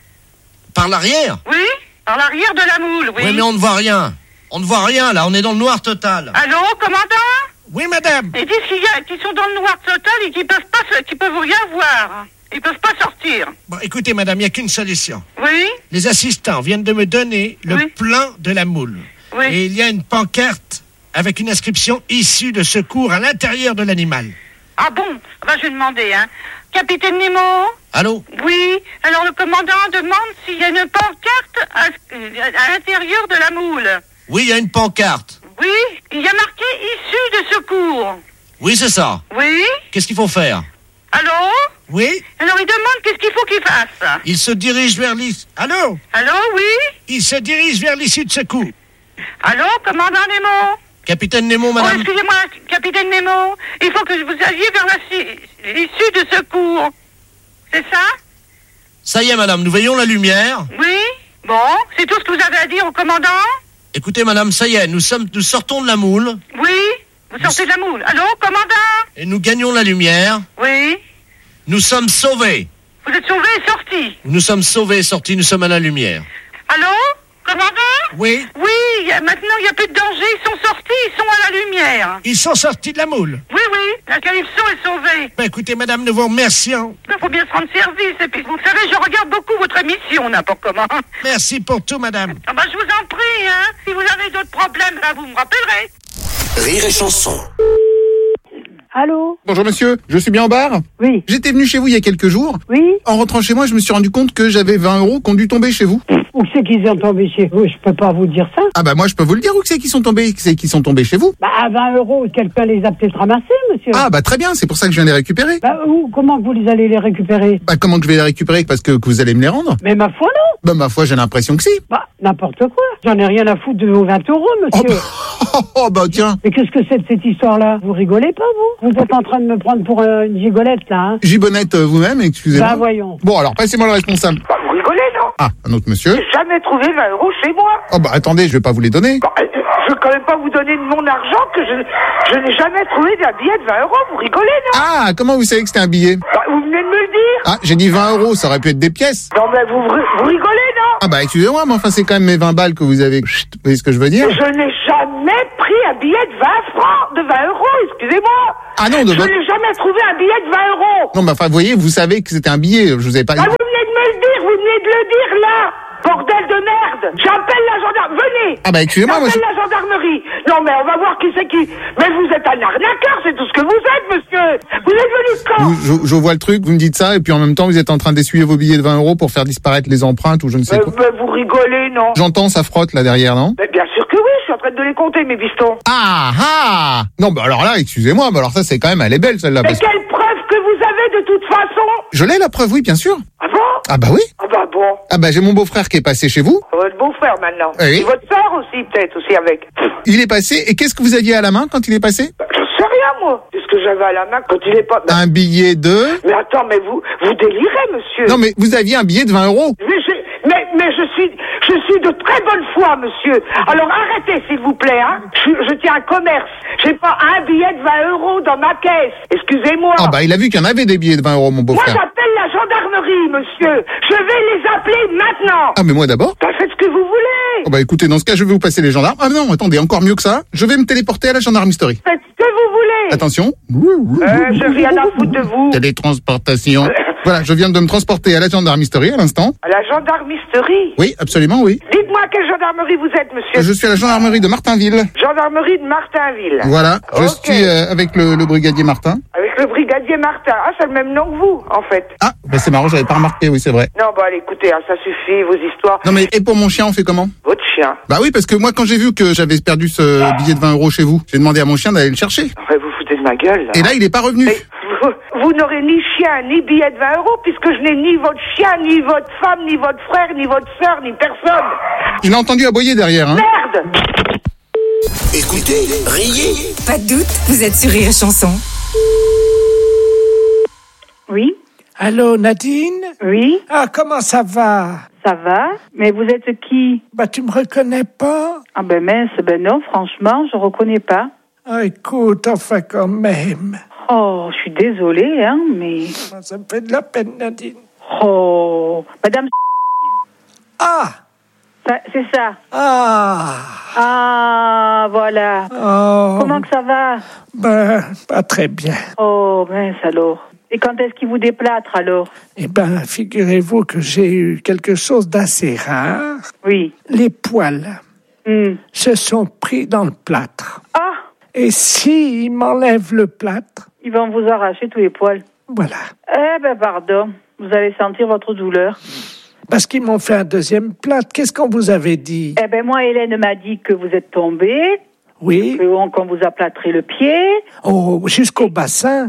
Par l'arrière? Oui? Par l'arrière de la moule, oui. Oui, mais on ne voit rien. On ne voit rien, là. On est dans le noir total. Allô, commandant? Oui, madame. Ils disent qu'il y a, qu'ils sont dans le noir total et qu'ils peuvent pas, se- qu'ils peuvent rien voir. Ils peuvent pas sortir. Bon, écoutez, madame, il n'y a qu'une solution. Oui? Les assistants viennent de me donner le Oui. plan de la moule. Oui. Et il y a une pancarte avec une inscription issue de secours à l'intérieur de l'animal. Ah bon? Ah ben, je vais demander, hein. Capitaine Nemo? Allô? Oui. Alors, le commandant demande s'il y a une pancarte à, à l'intérieur de la moule. Oui, il y a une pancarte. Oui? Il y a marqué issue de secours. Oui, c'est ça. Oui? Qu'est-ce qu'il faut faire? Allô? Oui? Alors, il demande qu'est-ce qu'il faut qu'il fasse. Il se dirige vers l'issue. Allô? Allô, oui? Il se dirige vers l'issue de secours. Allô, commandant Nemo? Capitaine Nemo, Oh, madame. excusez-moi, capitaine Nemo. Il faut que vous alliez vers la si- l'issue de secours. C'est ça? Ça y est, madame, nous veillons la lumière. Oui? Bon, c'est tout ce que vous avez à dire au commandant? Écoutez, madame, ça y est, nous sommes, nous sortons de la moule Oui? Vous sortez de la moule. Allô, commandant? et nous gagnons la lumière. Oui? Nous sommes sauvés. Vous êtes sauvé et sorti. Nous sommes sauvés et sortis, nous sommes à la lumière. Allô? Commandant? Oui? Oui, il y a- maintenant il n'y a plus de danger. Ils sont sortis, ils sont à la lumière. Ils sont sortis de la moule. Oui, oui, la Calypso est sauvée. Ben, écoutez, madame, nous vous remercions. Il faut bien se rendre service. Et puis, vous savez, je regarde beaucoup votre émission, n'importe comment. Merci pour tout, madame. Ah bah, je vous en prie, hein. Si vous avez d'autres problèmes, là, vous me rappellerez. Rire et chanson. Allô? Bonjour monsieur, je suis bien au bar? Oui. J'étais venu chez vous il y a quelques jours. Oui? En rentrant chez moi, je me suis rendu compte que j'avais vingt euros qui ont dû tomber chez vous. Où c'est qu'ils ont tombé chez vous? Je peux pas vous dire ça. Ah bah moi je peux vous le dire où c'est qu'ils sont tombés, c'est qu'ils sont tombés chez vous. Bah, à vingt euros, quelqu'un les a peut-être ramassés, monsieur. Ah bah très bien, c'est pour ça que je viens les récupérer. Bah, où, comment que vous les allez les récupérer? Bah comment que je vais les récupérer? Parce que, que vous allez me les rendre? Mais ma foi, non. Bah ma foi j'ai l'impression que si. Bah, n'importe quoi. J'en ai rien à foutre de vos vingt euros, monsieur. Oh bah tiens. Mais qu'est-ce que c'est de cette histoire-là? Vous rigolez pas, vous? Vous êtes en train de me prendre pour euh, une gigolette, là, hein. Gibonnette euh, vous-même, excusez-moi. Bah, voyons. Bon, alors, passez-moi le responsable. Bah, vous rigolez, non? Ah, un autre monsieur. J'ai jamais trouvé vingt euros chez moi. Oh, bah, attendez, je vais pas vous les donner. Bah, je vais quand même pas vous donner de mon argent que je, je n'ai jamais trouvé d'un billet de vingt euros. Vous rigolez, non? Ah, comment vous savez que c'était un billet? Bah, vous venez de me le dire. Ah, j'ai dit vingt euros, ça aurait pu être des pièces. Non, mais vous, vous rigolez, non? Ah, bah, excusez-moi, mais enfin, c'est quand même mes vingt balles que vous avez. Chut, vous voyez ce que je veux dire? Je n'ai jamais pris un billet de vingt francs, de vingt euros, excusez-moi. Ah non, de Je votre... n'ai jamais trouvé un billet de vingt euros. Non, mais enfin, vous voyez, vous savez que c'était un billet, je vous ai pas dit. Ah, vous venez de me le dire, vous venez de le dire, là. Bordel de merde. J'appelle la gendarmerie. Venez. Ah, bah, excusez-moi, moi, J'appelle la gendarmerie. Non, mais on va voir qui c'est qui. Mais vous êtes un arnaqueur, c'est tout ce que vous êtes, monsieur. Vous êtes venu quand? Vous- je, je vois le truc, vous me dites ça, et puis en même temps, vous êtes en train d'essuyer vos billets de vingt euros pour faire disparaître les empreintes ou je ne sais Mais, quoi. mais vous rigolez, non? J'entends, ça frotte là derrière, non? Mais bien sûr que oui, je suis en train de les compter, mes pistons. Ah ah. Non, bah alors là, excusez-moi, mais alors ça, c'est quand même, elle est belle celle-là. Mais Parce que... quelle preuve que vous avez de toute façon? Je l'ai la preuve, oui, bien sûr. Ah bon? Ah bah oui. Ah bah bon. Ah bah j'ai mon beau-frère qui est passé chez vous. Votre beau-frère maintenant. Oui. Et votre soeur aussi, peut-être, aussi avec. Il est passé, et qu'est-ce que vous aviez à la main quand il est passé? Je sais rien, moi. Qu'est-ce que j'avais à la main quand il est pas... Un billet de... Mais attends, mais vous, vous délirez, monsieur. Non mais vous aviez un billet de vingt euros. Mais je, mais, mais je suis, je suis de très bonne foi, monsieur. Alors arrêtez, s'il vous plaît, hein. Je, je tiens un commerce. J'ai pas un billet de vingt euros dans ma caisse. Excusez-moi. Ah bah il a vu qu'il y en avait des billets de vingt euros, mon Moi, beau-frère. j'appelle la gendarmerie, monsieur. Je vais les appeler maintenant. Ah mais moi d'abord. Bah, faites ce que vous voulez. Oh bah écoutez, dans ce cas, je vais vous passer les gendarmes. Ah non, attendez, encore mieux que ça. Je vais me téléporter à la gendarmerie. Faites ce que vous voulez. Attention. Euh, je viens à foutre de vous. Télétransportation. Voilà, je viens de me transporter à la gendarmerie à l'instant. À la gendarmerie. Oui, absolument, oui. Dites-moi à quelle gendarmerie vous êtes, monsieur. Je suis à la gendarmerie de Martinville. Gendarmerie de Martinville. Voilà, je Ok. suis euh, avec le, le brigadier Martin. Avec le brigadier Martin. Ah, c'est le même nom que vous, en fait. Ah, bah c'est marrant, j'avais pas remarqué, oui, c'est vrai. Non, bah, allez, écoutez, hein, ça suffit, vos histoires. Non mais, et pour mon chien, on fait comment? Votre chien. Bah oui, parce que moi, quand j'ai vu que j'avais perdu ce billet de vingt euros chez vous, j'ai demandé à mon chien d'aller le chercher. Ouais, vous foutez de ma gueule, là. Et là, il est pas revenu. Mais vous, vous n'aurez ni chien, ni billet de vingt euros, puisque je n'ai ni votre chien, ni votre femme, ni votre frère, ni votre sœur, ni personne. Il a entendu aboyer derrière, hein. Merde! Écoutez, riez. Pas de doute, vous êtes sur Rire et Chanson. Oui? Allô, Nadine? Oui? Ah, comment ça va? Ça va? Mais vous êtes qui? Bah, tu me reconnais pas? Ah ben mince, ben non, franchement, je reconnais pas. Ah, écoute, enfin quand même. Oh, je suis désolée, hein, mais... Ça me fait de la peine, Nadine. Oh, madame... Ah! Ça, c'est ça. Ah! Ah, voilà. Oh. Comment que ça va? Ben, pas très bien. Oh, mince alors. Et quand est-ce qu'il vous déplâtre alors? Eh ben, figurez-vous que j'ai eu quelque chose d'assez rare. Oui. Les poils Hmm. se sont pris dans le plâtre. Ah! Et s'ils m'enlèvent le plâtre, Ils vont vous arracher tous les poils. voilà. Eh ben pardon, vous allez sentir votre douleur. Parce qu'ils m'ont fait un deuxième plâtre. Qu'est-ce qu'on vous avait dit? Eh ben moi, Hélène m'a dit que vous êtes tombé, Oui. que- qu'on vous a plâtré le pied. Oh, jusqu'au bassin.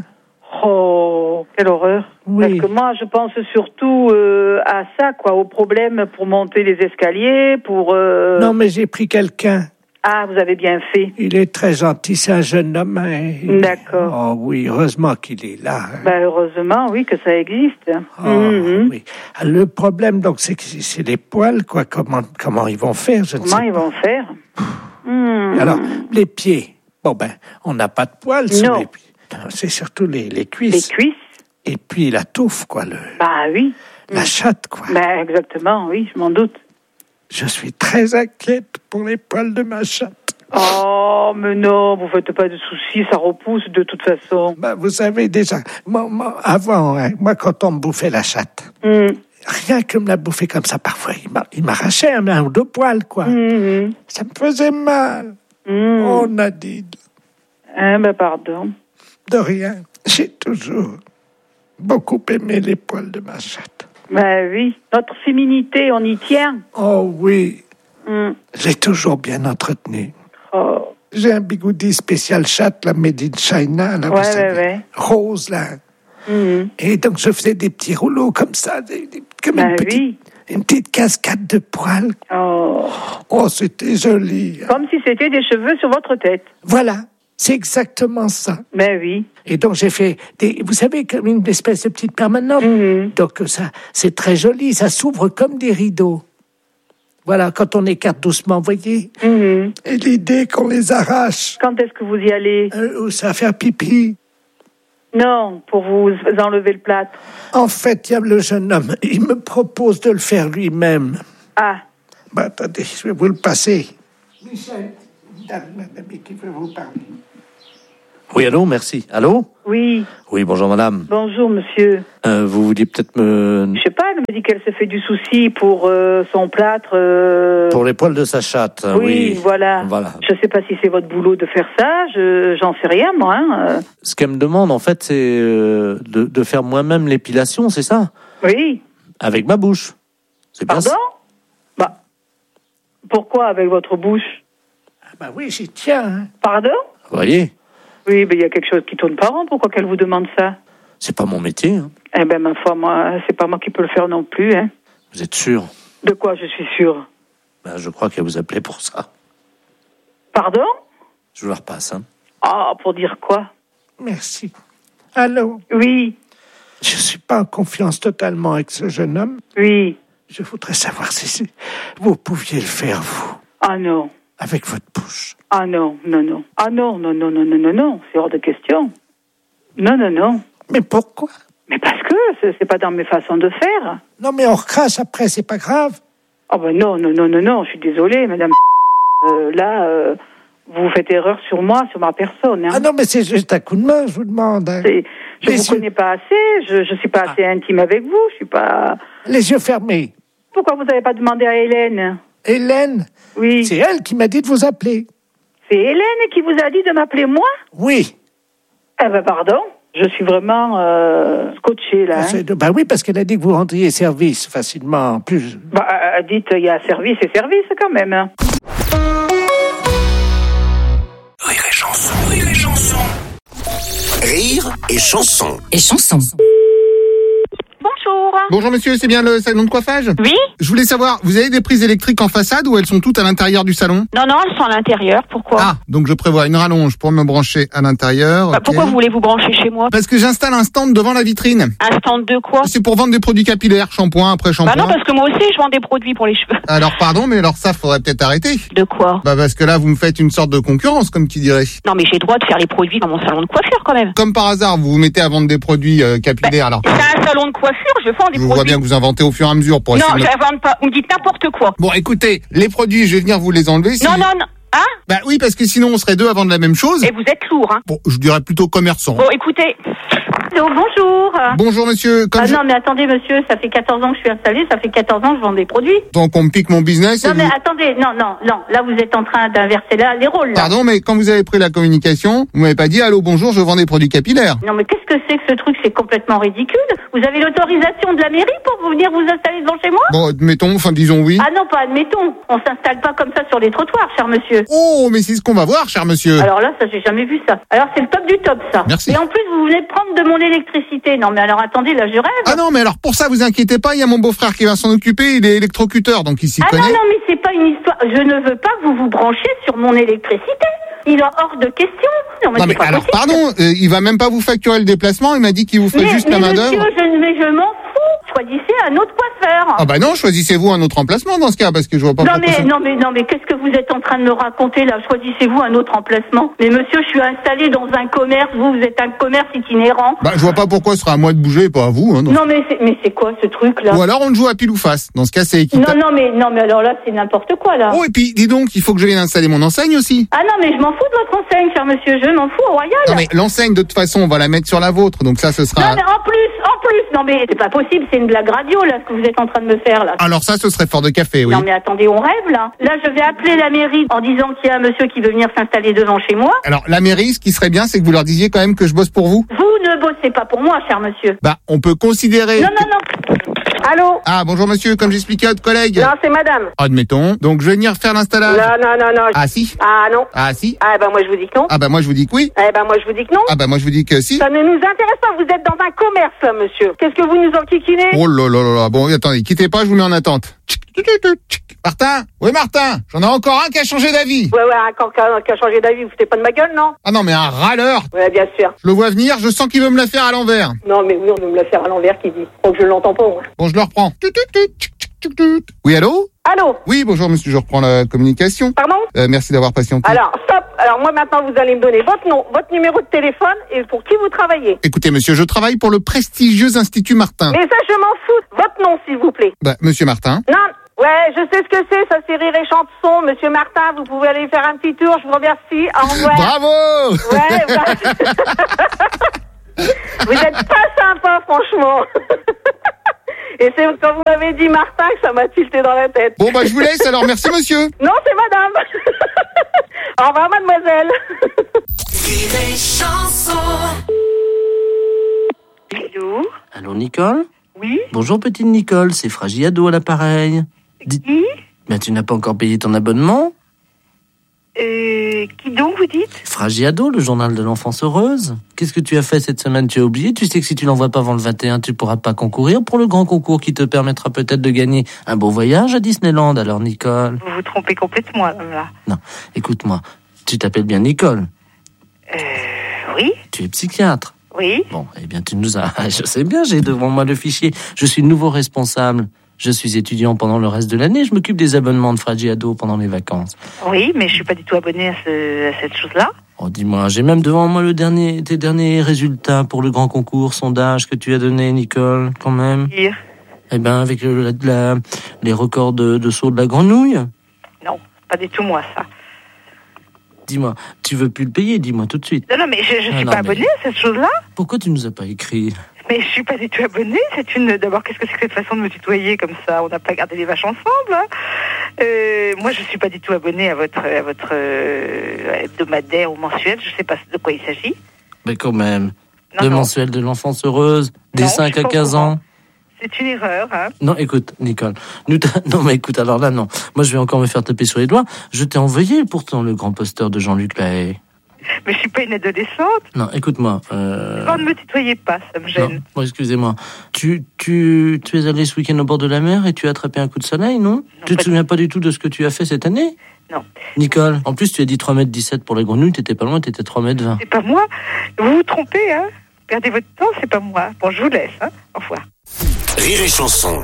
Oh, quelle horreur. Oui. Parce que moi, je pense surtout euh, à ça, quoi, au problème pour monter les escaliers, pour... euh, Non, mais j'ai pris quelqu'un. Ah, vous avez bien fait. Il est très gentil, c'est un jeune homme. hein. D'accord. Oh oui, heureusement qu'il est là. hein. Ben, heureusement, oui, que ça existe. Oh, Mhm. oui. Ah, le problème, donc, c'est que c'est c'est les poils, quoi. Comment, comment ils vont faire, je ne Comment sais ils vont faire? Hmm. pas. Alors, les pieds. Bon, ben, on n'a pas de poils sur Non. les pieds. Non, c'est surtout les, les cuisses. Les cuisses? Et puis la touffe, quoi. Le, Bah oui. la chatte, quoi. Ben, exactement, oui, je m'en doute. Je suis très inquiète pour les poils de ma chatte. Oh, mais non, vous faites pas de soucis, ça repousse de toute façon. Ben, vous savez déjà, moi, moi, avant, hein, moi, quand on me bouffait la chatte, Hmm. rien que me la bouffer comme ça, parfois, il m'a- il m'arrachait un, un ou deux poils, quoi. Mhm. Ça me faisait mal. Hmm. Oh, Nadine, Eh ben, pardon. de rien. J'ai toujours beaucoup aimé les poils de ma chatte. Ben oui, notre féminité, on y tient. Oh oui, Hmm. j'ai toujours bien entretenu. Oh. J'ai un bigoudi spécial chatte, la made in China, là, vous Ouais, savez, ouais, ouais. rose, là. Mhm. Et donc, je faisais des petits rouleaux comme ça, des, des- comme Ben une, petite, oui. une petite cascade de poils. Oh. Oh, c'était joli. Comme si c'était des cheveux sur votre tête. Voilà. C'est exactement ça. Ben oui. Et donc j'ai fait, des, vous savez, comme une espèce de petite permanente. Mm-hmm. Donc ça, c'est très joli, ça s'ouvre comme des rideaux. Voilà, quand on écarte doucement, vous voyez. Mm-hmm. Et l'idée qu'on les arrache. Quand est-ce que vous y allez? Euh, ça va faire pipi. Non, pour vous enlever le plâtre. En fait, il y a le jeune homme, il me propose de le faire lui-même. Ah. Bah, attendez, je vais vous le passer. Michel, madame qui veut vous parler. Oui, allô, merci. Allô? Oui. Oui, bonjour madame. Bonjour monsieur. Euh, vous vouliez peut-être me... Je sais pas, elle me dit qu'elle se fait du souci pour euh, son plâtre. Euh... Pour les poils de sa chatte, oui, oui. voilà. Voilà. Je sais pas si c'est votre boulot de faire ça, je j'en sais rien moi. Hein. Ce qu'elle me demande en fait, c'est euh, de, de faire moi-même l'épilation, c'est ça? Oui. Avec ma bouche. C'est bien Pardon? ça. Bah, pourquoi avec votre bouche? Ah bah oui, j'y tiens. Hein. Pardon? Vous voyez? Oui, mais il y a quelque chose qui tourne pas rond. Pourquoi qu'elle vous demande ça? C'est pas mon métier. Hein. Eh ben, ma foi, moi, c'est pas moi qui peux le faire non plus. Hein. Vous êtes sûr? De quoi je suis sûre? Ben, je crois qu'elle vous appelait pour ça. Pardon? Je vous la repasse. Hein. Ah, pour dire quoi? Merci. Allô? Oui. Je suis pas en confiance totalement avec ce jeune homme. Oui. Je voudrais savoir si vous pouviez le faire, vous. Ah non. Avec votre bouche. Ah non, non, non. Ah non, non, non, non, non, non, non. C'est hors de question. Non, non, non. Mais pourquoi? Mais parce que c'est, c'est pas dans mes façons de faire. Non, mais on recrache après, c'est pas grave. Oh ben non, non, non, non, non. Je suis désolée, madame. Euh, là, euh, vous faites erreur sur moi, sur ma personne. Hein. Ah non, mais c'est juste un coup de main, je vous demande. Hein. C'est, je Les vous yeux... connais pas assez. Je, je suis pas assez intime avec vous. Je suis pas... Les yeux fermés. Pourquoi vous n'avez pas demandé à Hélène? Hélène? Oui. C'est elle qui m'a dit de vous appeler. C'est Hélène qui vous a dit de m'appeler moi? Oui. Eh ben pardon, je suis vraiment euh, scotchée là. Ah, Hein. bah oui, parce qu'elle a dit que vous rendriez service facilement. En plus. Bah euh, dites, il y a service et service quand même. Hein. Rire et chanson, rire et chanson. Rire et chanson. Et chanson. Bonjour. Bonjour monsieur, c'est bien le salon de coiffage? Oui. Je voulais savoir, vous avez des prises électriques en façade ou elles sont toutes à l'intérieur du salon? Non, non, elles sont à l'intérieur. Pourquoi? Ah, donc je prévois une rallonge pour me brancher à l'intérieur. Bah, okay. Pourquoi vous voulez vous brancher chez moi? Parce que j'installe un stand devant la vitrine. Un stand de quoi? C'est pour vendre des produits capillaires, shampoing après shampoing. Bah non, parce que moi aussi je vends des produits pour les cheveux. Alors pardon, mais alors ça faudrait peut-être arrêter. De quoi? Bah parce que là vous me faites une sorte de concurrence, comme qui dirait. Non, mais j'ai le droit de faire les produits dans mon salon de coiffure quand même. Comme par hasard, vous vous mettez à vendre des produits euh, capillaires alors. C'est un salon de coiffure, je vends des Je vous produits. vois bien que vous inventez au fur et à mesure pour essayer Non, de... je vends pas. Vous me dites n'importe quoi. Bon, écoutez, les produits, je vais venir vous les enlever. Si... Non, non, non. Hein? Bah oui, parce que sinon on serait deux à vendre la même chose. Et vous êtes lourd, hein? Bon, je dirais plutôt commerçant. Bon, écoutez. Oh, bonjour. Bonjour monsieur. Comme ah je... non, mais attendez, monsieur, ça fait quatorze ans que je suis installée, ça fait quatorze ans que je vends des produits. Donc on me pique mon business. Non, et mais vous... attendez, non, non, non. Là, vous êtes en train d'inverser là, les rôles. Là. Pardon, mais quand vous avez pris la communication, vous m'avez pas dit allô, bonjour, je vends des produits capillaires. Non, mais qu'est-ce que c'est que ce truc? C'est complètement ridicule. Vous avez l'autorisation de la mairie pour venir vous installer devant chez moi? Bon, admettons, enfin disons oui. Ah non, pas admettons. On s'installe pas comme ça sur les trottoirs, cher monsieur. Oh, mais c'est ce qu'on va voir, cher monsieur. Alors là, ça, j'ai jamais vu ça. Alors c'est le top du top, ça. Merci. Et en plus, vous venez de prendre de mon électricité. Non, mais alors attendez, là, je rêve. Ah non, mais alors pour ça, vous inquiétez pas, il y a mon beau-frère qui va s'en occuper, il est électrocuteur, donc il s'y Ah connaît. non, non, mais c'est pas une histoire. Je ne veux pas que vous vous branchiez sur mon électricité. Il est hors de question. Non, mais, Non, mais c'est pas alors, possible. pardon, euh, il va même pas vous facturer le déplacement, il m'a dit qu'il vous ferait Mais, juste mais la main monsieur, d'œuvre. je, mais je m'en fous. Choisissez un autre coiffeur. Ah bah non, choisissez-vous un autre emplacement dans ce cas, parce que je vois pas Non pourquoi mais, ça- non mais non mais qu'est-ce que vous êtes en train de me raconter là? Choisissez-vous un autre emplacement. Mais monsieur, je suis installé dans un commerce. Vous, vous êtes un commerce itinérant. Bah je vois pas pourquoi ce sera à moi de bouger, pas à vous. Hein, dans- Non mais c'est, mais c'est quoi ce truc là? Ou alors on le joue à pile ou face. Dans ce cas, c'est Non équitable. non mais non mais alors là c'est n'importe quoi là. Oh, et puis dis donc, il faut que je vienne installer mon enseigne aussi. Ah non mais je m'en fous de votre enseigne, cher monsieur. Je m'en fous au royal. Non mais l'enseigne de toute façon, on va la mettre sur la vôtre, donc ça ce sera... Non mais en plus, en plus, non mais c'est pas possible, c'est une blague radio là ce que vous êtes en train de me faire là. Alors ça, ce serait fort de café, oui. Non mais attendez, on rêve là. Là je vais appeler la mairie en disant qu'il y a un monsieur qui veut venir s'installer devant chez moi. Alors la mairie, ce qui serait bien, c'est que vous leur disiez quand même que je bosse pour vous. Vous ne bossez pas pour moi, cher monsieur. Bah, on peut considérer... Non, non, non. Allô? Ah, bonjour monsieur, comme j'expliquais à votre collègue. Non, c'est madame. Admettons. Donc je vais venir faire l'installation. Non, non, non, non. Ah si. Ah non. Ah si. Ah ben moi je vous dis que non. Ah bah moi je vous dis que oui. Eh ben moi je vous dis que non. Ah bah moi je vous dis que si. Ça ne nous intéresse pas, vous êtes dans un commerce là, monsieur. Qu'est-ce que vous nous enquiquinez? Oh là là là là. Bon, attendez, quittez pas, je vous mets en attente. Tchic. Martin? Oui, Martin. J'en ai encore un qui a changé d'avis. Ouais, ouais, encore qui a, qui a changé d'avis. Vous foutez pas de ma gueule, non? Ah non, mais un râleur. Ouais, bien sûr. Je le vois venir, je sens qu'il veut me la faire à l'envers. Non, mais oui, on veut me la faire à l'envers, qui dit. Faut que je l'entends pas, moi. Bon, je le reprends. Oui, allô? Allô? Oui, bonjour monsieur, je reprends la communication. Pardon? Euh, merci d'avoir patienté. Alors, stop. Alors, moi, maintenant, vous allez me donner votre nom, votre numéro de téléphone et pour qui vous travaillez. Écoutez, monsieur, je travaille pour le prestigieux Institut Martin. Mais ça, je m'en fous. Votre nom, s'il vous plaît. Bah, monsieur Martin. Non, ouais, je sais ce que c'est. Ça, c'est Rire et Chanson. Monsieur Martin, vous pouvez aller faire un petit tour. Je vous remercie. Au revoir. Bravo! Ouais, bah... Vous êtes pas sympa, franchement. Et c'est quand vous m'avez dit Martin que ça m'a tilté dans la tête. Bon, bah, je vous laisse, alors merci, monsieur. Non, c'est madame. Au revoir, mademoiselle. Rire et Chanson. Allô? Allô, Nicole? Oui? Bonjour, petite Nicole, c'est Fragiado à l'appareil. Dis... Qui? Ben, tu n'as pas encore payé ton abonnement? Euh, qui donc, vous dites? Fragiado, le journal de l'enfance heureuse. Qu'est-ce que tu as fait cette semaine? Tu as oublié? Tu sais que si tu l'envoies pas avant le vingt et un, tu pourras pas concourir pour le grand concours qui te permettra peut-être de gagner un beau voyage à Disneyland. Alors, Nicole? Vous vous trompez complètement, là. Non, écoute-moi. Tu t'appelles bien Nicole? Euh, oui. Tu es psychiatre? Oui. Bon, eh bien, tu nous as... Je sais bien, j'ai devant moi le fichier. Je suis le nouveau responsable. Je suis étudiant pendant le reste de l'année. Je m'occupe des abonnements de Fragiado pendant les vacances. Oui, mais je suis pas du tout abonné à, ce, à cette chose-là. Oh, dis-moi, j'ai même devant moi le dernier, tes derniers résultats pour le grand concours sondage que tu as donné, Nicole, quand même. Dire. Eh ben, avec le, la, la, les records de, de saut de la grenouille. Non, pas du tout moi, ça. Dis-moi, tu veux plus le payer, dis-moi tout de suite. Non, non, mais je, je Ah, suis non, pas mais- abonné à cette chose-là. Pourquoi tu nous as pas écrit? Mais je suis pas du tout abonnée. C'est une. D'abord, qu'est-ce que c'est que cette façon de me tutoyer comme ça? On n'a pas gardé les vaches ensemble. Hein. Euh, moi, je suis pas du tout abonnée à votre à votre euh, hebdomadaire ou mensuel. Je sais pas de quoi il s'agit. Mais quand même. Non, le non. mensuel de l'enfance heureuse, des Non, cinq je suis à pas au quinze courant. ans. C'est une erreur. Hein. Non, écoute, Nicole. Nous t'a- non, mais écoute, alors là, non. Moi, je vais encore me faire taper sur les doigts. Je t'ai envoyé pourtant le grand poster de Jean-Luc Lahaye. Mais je suis pas une adolescente. Non, écoute-moi. Euh... Non, ne me tutoyez pas, ça me Non, gêne. bon, excusez-moi. Tu, tu, tu es allé ce week-end au bord de la mer et tu as attrapé un coup de soleil, non, Tu te souviens pas du tout de ce que tu as fait cette année? Non. Nicole, en plus, tu as dit trois mètres dix-sept pour les grenouilles, t'étais pas loin, t'étais trois mètres vingt. C'est pas moi. Vous vous trompez, hein. Perdez votre temps, c'est pas moi. Bon, je vous laisse, hein. Au revoir. Rire et Chanson.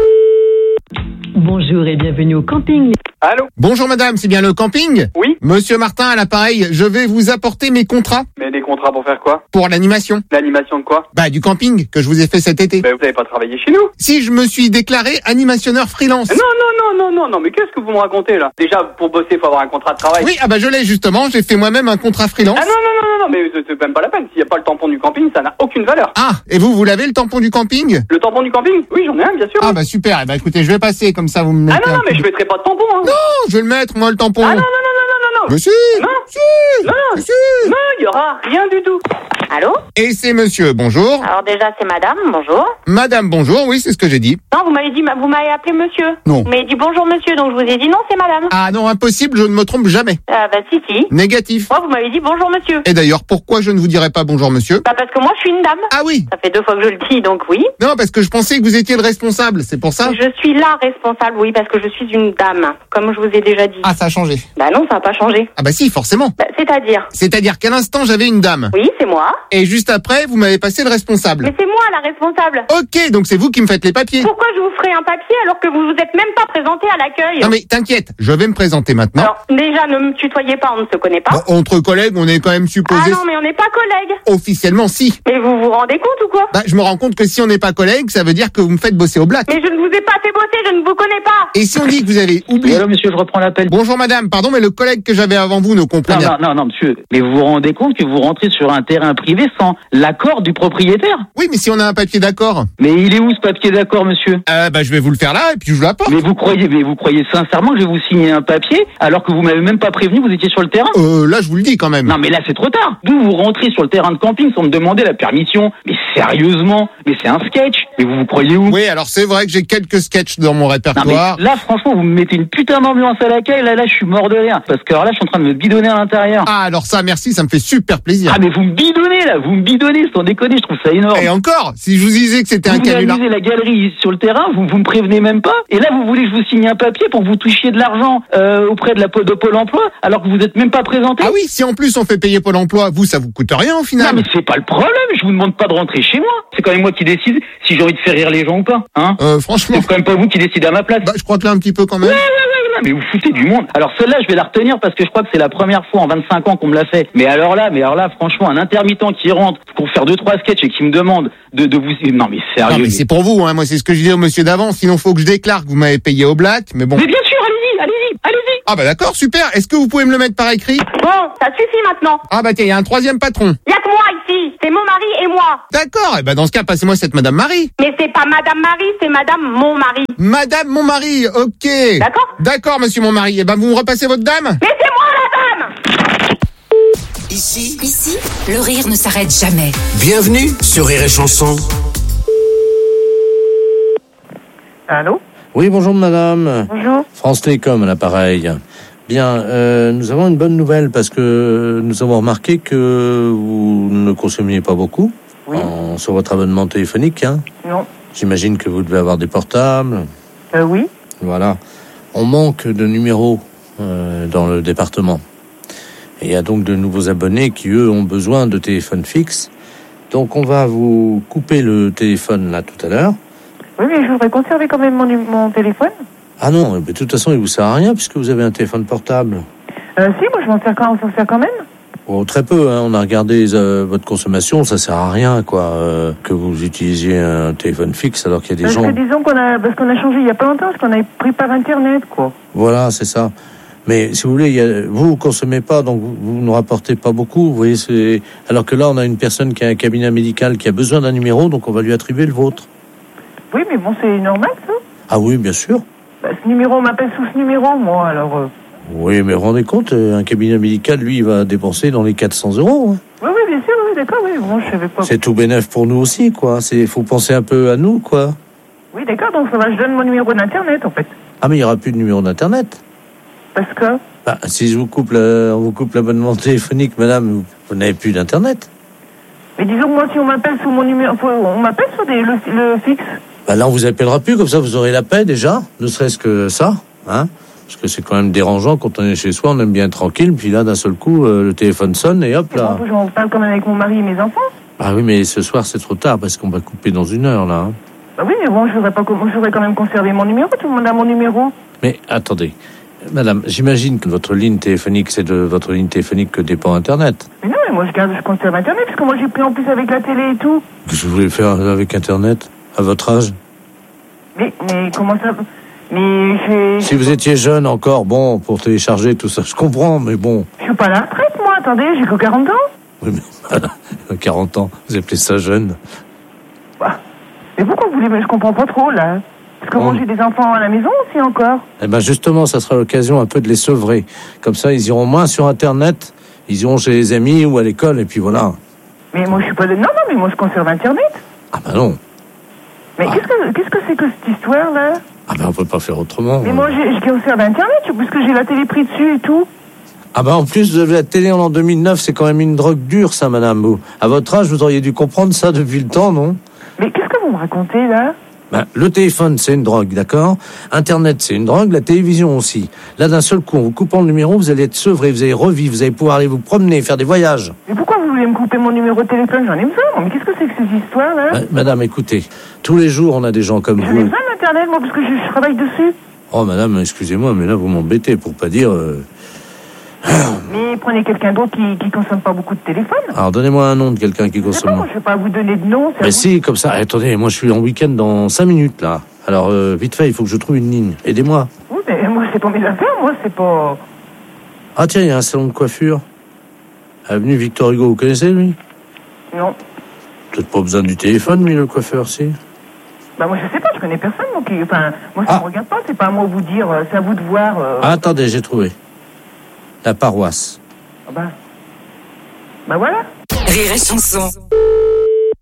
Bonjour et bienvenue au camping. Allô? Bonjour madame, c'est bien le camping? Oui. Monsieur Martin à l'appareil, je vais vous apporter mes contrats Mais des contrats pour faire quoi? pour l'animation. L'animation de quoi? Bah, du camping que je vous ai fait cet été. Ben, vous n'avez pas travaillé chez nous. Si, je me suis déclaré animationneur freelance. Non, non, non, non, non, non, mais qu'est-ce que vous me racontez là? Déjà, pour bosser, il faut avoir un contrat de travail. Oui, ah bah je l'ai justement, j'ai fait moi-même un contrat freelance. Ah non, non, non, non, non, mais c'est- c'est même pas la peine. S'il n'y a pas le tampon du camping, ça n'a aucune valeur. Ah, et vous, vous l'avez le tampon du camping? Le tampon du camping? Oui, j'en ai un, bien sûr. Ah bah super, eh bah écoutez, je vais passer, comme ça vous me mettez Ah non, un non, mais coup je de- mettrai pas de tampon, hein. Non, je vais le mettre, moi, le tampon. Ah non, non, non, non, non, non, non. Mais si. Non. Si. Non, Si. non, il y aura rien du tout. Allô? Et c'est monsieur, bonjour. Alors déjà, c'est madame, bonjour. Madame, bonjour, oui, c'est ce que j'ai dit. Non, vous m'avez dit, vous m'avez appelé monsieur. Non. Vous m'avez dit bonjour monsieur, donc je vous ai dit non, c'est madame. Ah non, impossible, je ne me trompe jamais. Ah bah si, si. Négatif. Moi, vous m'avez dit bonjour monsieur. Et d'ailleurs, pourquoi je ne vous dirais pas bonjour monsieur? Bah parce que moi, je suis une dame. Ah oui. Ça fait deux fois que je le dis, donc oui. Non, parce que je pensais que vous étiez le responsable, c'est pour ça. Je suis la responsable, oui, parce que je suis une dame, comme je vous ai déjà dit. Ah, ça a changé. Bah non, ça n'a pas changé. Ah bah si, forcément. Bah, c'est-à-dire? C'est-à-dire qu'à l'instant, j'avais une dame. Oui, c'est moi. Et juste après, vous m'avez passé le responsable. Mais c'est moi la responsable. Ok, donc c'est vous qui me faites les papiers. Pourquoi je vous ferai un papier alors que vous vous êtes même pas présenté à l'accueil? Non mais t'inquiète, je vais me présenter maintenant. Alors, déjà, ne me tutoyez pas, on ne se connaît pas. Bon, entre collègues, on est quand même supposé... Ah non, mais on n'est pas collègues. Officiellement, si. Mais vous vous rendez compte ou quoi? Bah, je me rends compte que si on n'est pas collègues, ça veut dire que vous me faites bosser au black. Mais je ne vous ai pas fait bosser, je ne vous connais pas. Et si on dit que vous avez oublié... Alors, monsieur, je reprends l'appel. Bonjour madame, pardon, mais le collègue que j'avais avant vous ne comprend Non, rien. non, non, non, monsieur. Mais vous vous rendez compte que vous rentrez sur un terrain privé sans l'accord du propriétaire? Oui, mais si on a un papier d'accord... Mais il est où ce papier d'accord, monsieur? Euh, bah, je vais vous le faire là, et puis je vous l'apporte. Mais vous croyez, mais vous croyez sincèrement que je vais vous signer un papier alors que vous m'avez même pas prévenu, vous étiez sur le terrain? Euh, là, je vous le dis quand même. Non, mais là, c'est trop tard. D'où vous rentrez sur le terrain de camping sans me demander la permission? Mais sérieusement, Mais c'est un sketch. Mais vous vous croyez où? Oui, alors c'est vrai que j'ai quelques sketchs dans mon répertoire. Non, mais là, franchement, vous me mettez une putain d'ambiance à laquelle, là, là, je suis mort de rire. Parce que alors là, je suis en train de me bidonner à l'intérieur. Ah, alors ça, merci, ça me fait super plaisir. Ah, mais vous me bidonnez, là, vous me bidonnez, sans déconner, je trouve ça énorme. Et encore, si je vous disais que c'était vous un canular. Vous amusez la galerie sur le terrain, vous, vous me prévenez même pas. Et là, vous voulez que je vous signe un papier pour que vous touchiez de l'argent, euh, auprès de la, de Pôle emploi, alors que vous êtes même pas présenté. Ah oui, si en plus on fait payer Pôle emploi, vous, ça vous coûte rien au final. Non, mais c'est pas le problème, je vous demande pas de rentrer chez moi. C'est quand même moi qui décide si j'ai envie de faire rire les gens ou pas, hein. Euh, franchement. C'est quand même pas vous qui décidez à ma place. Bah, je crois que là, un petit peu quand même. Ouais, ouais, ouais, ouais, mais vous foutez du monde. Alors celle-là, je vais la retenir parce que je crois que c'est la première fois en vingt-cinq ans qu'on me l'a fait. Mais alors là, mais alors là, franchement, un intermittent qui rentre pour faire deux, trois sketchs et qui me demande de, de vous, non, mais sérieux. Non, mais, mais... c'est pour vous, hein. Moi, c'est ce que je disais au monsieur d'avant. Sinon, faut que je déclare que vous m'avez payé au black, mais bon. Mais bien sûr, allez-y, allez-y, allez-y. Ah, bah, d'accord, super. Est-ce que vous pouvez me le mettre par écrit? Bon, ça suffit maintenant. Ah, bah, tiens, il y a un troisième patron. Y a que moi ici. C'est mon mari et moi. D'accord. Et bah, dans ce cas, passez-moi cette madame Marie. Mais c'est pas madame Marie, c'est madame mon mari. Madame mon mari, ok. D'accord. D'accord, monsieur mon mari. Et ben, vous me repassez votre dame? Mais c'est moi la dame. Ici, Ici, le rire ne s'arrête jamais. bienvenue sur Rire et Chanson. Allô? Oui, bonjour madame. Bonjour. France Télécom à l'appareil. Bien, euh, nous avons une bonne nouvelle parce que nous avons remarqué que vous ne consommiez pas beaucoup Oui. en- sur votre abonnement téléphonique. Hein. Non. J'imagine que vous devez avoir des portables. Euh, oui. Voilà. On manque de numéros euh, dans le département. Et il y a donc de nouveaux abonnés qui, eux, ont besoin de téléphones fixes. Donc on va vous couper le téléphone là tout à l'heure. Oui, mais je voudrais conserver quand même mon, nu- mon téléphone. Ah non, mais de toute façon, il vous sert à rien puisque vous avez un téléphone portable. Euh, si, moi je m'en sers quand, on s'en sert quand même. Oh, très peu, hein. On a regardé euh, votre consommation, ça sert à rien, quoi, euh, que vous utilisiez un téléphone fixe alors qu'il y a des Parce gens... que disons qu'on a, parce qu'on a changé il y a pas longtemps, parce qu'on a pris par internet, quoi. Voilà, c'est ça. Mais si vous voulez, il y a... vous ne consommez pas, donc vous, vous ne rapportez pas beaucoup, vous voyez, c'est... Alors que là, on a une personne qui a un cabinet médical qui a besoin d'un numéro, donc on va lui attribuer le vôtre. Oui, mais bon, c'est normal, ça. Ah oui, bien sûr. Bah, ce numéro, on m'appelle sous ce numéro, moi, alors... Euh... Oui, mais vous vous rendez compte, un cabinet médical, lui, il va dépenser dans les quatre cents euros. Hein. Oui, oui, bien sûr, oui, d'accord, oui, bon, je savais pas... C'est tout bénef pour nous aussi, quoi. C'est, faut penser un peu à nous, quoi. Oui, d'accord, donc ça va, je donne mon numéro d'internet, en fait. Ah, mais il n'y aura plus de numéro d'internet. Parce que... Bah, si je vous coupe, le, on vous coupe l'abonnement téléphonique, madame, vous, vous n'avez plus d'internet. Mais disons que moi, si on m'appelle sous mon numéro... On m'appelle sur des, le, le fixe. Bah là, on vous appellera plus, comme ça, vous aurez la paix, déjà. Ne serait-ce que ça, hein. Parce que c'est quand même dérangeant, quand on est chez soi, on aime bien être tranquille, puis là, d'un seul coup, euh, le téléphone sonne, et hop, là. Bon, j'en parle quand même avec mon mari et mes enfants. Ah oui, mais ce soir, c'est trop tard, parce qu'on va couper dans une heure, là. Hein. Bah oui, mais bon, je voudrais, pas, je voudrais quand même conserver mon numéro, tout le monde a mon numéro. Mais attendez, madame, j'imagine que votre ligne téléphonique, c'est de votre ligne téléphonique que dépend Internet. Mais non, mais moi je garde, je conserve Internet, parce que moi j'ai pris en plus avec la télé et tout. Qu'est-ce que vous voulez faire avec Internet, à votre âge? Mais, mais comment ça... Mais j'ai... Si vous étiez jeune encore, bon, pour télécharger tout ça, je comprends, mais bon. Je suis pas à la retraite, moi, attendez, j'ai que quarante ans. Oui, mais voilà, quarante ans, vous appelez ça jeune? Bah, mais pourquoi vous voulez... Mais je comprends pas trop, là. Parce que Oh. moi j'ai des enfants à la maison aussi encore. Eh ben justement, ça sera l'occasion un peu de les sevrer. Comme ça, ils iront moins sur Internet, ils iront chez les amis ou à l'école, et puis voilà. Mais moi je suis pas... De... Non, non, mais moi je conserve Internet. Ah ben non. Mais qu'est-ce que qu'est-ce que c'est que cette histoire, là? Ah ben on peut pas faire autrement. Mais moi j'ai- je conserve Internet, parce que j'ai la télé prise dessus et tout. Ah ben en plus, vous avez la télé en l'an deux mille neuf, c'est quand même une drogue dure, ça, madame. Vous, à votre âge, vous auriez dû comprendre ça depuis le temps, non? Mais qu'est-ce que vous me racontez, là? Ben, le téléphone, c'est une drogue, d'accord? Internet, c'est une drogue, la télévision aussi. Là, d'un seul coup, en vous coupant le numéro, vous allez être sevré, vous allez revivre, vous allez pouvoir aller vous promener, faire des voyages. Mais pourquoi vous voulez me couper mon numéro de téléphone? J'en ai besoin, moi. Mais qu'est-ce que c'est que ces histoires-là? Ben, madame, écoutez, tous les jours, on a des gens comme J'en ai vous. besoin d'Internet, moi, parce que je, je travaille dessus. Oh, madame, excusez-moi, mais là, vous m'embêtez, pour pas dire... euh, Mais prenez quelqu'un d'autre qui, qui consomme pas beaucoup de téléphone. Alors, donnez-moi un nom de quelqu'un qui Je sais pas, consomme... moi, je vais pas vous donner de nom. c'est à Mais vous. si, comme ça, attendez, moi, je suis en week-end dans cinq minutes, là. Alors, euh, vite fait, il faut que je trouve une ligne. Aidez-moi. Oui, mais moi, c'est pas mes affaires, moi, c'est pas... Ah, tiens, il y a un salon de coiffure. Avenue Victor Hugo, vous connaissez, lui? Non. Peut-être pas besoin du téléphone, lui, le coiffeur, si. Bah, moi, je sais pas, je connais personne, donc... Enfin, moi, ça me regarde pas, c'est pas à moi de vous dire, euh, c'est à vous de voir... euh, Ah, attendez, j'ai trouvé. La paroisse. Bah... Bah, voilà. Rire et Chanson. Bonjour.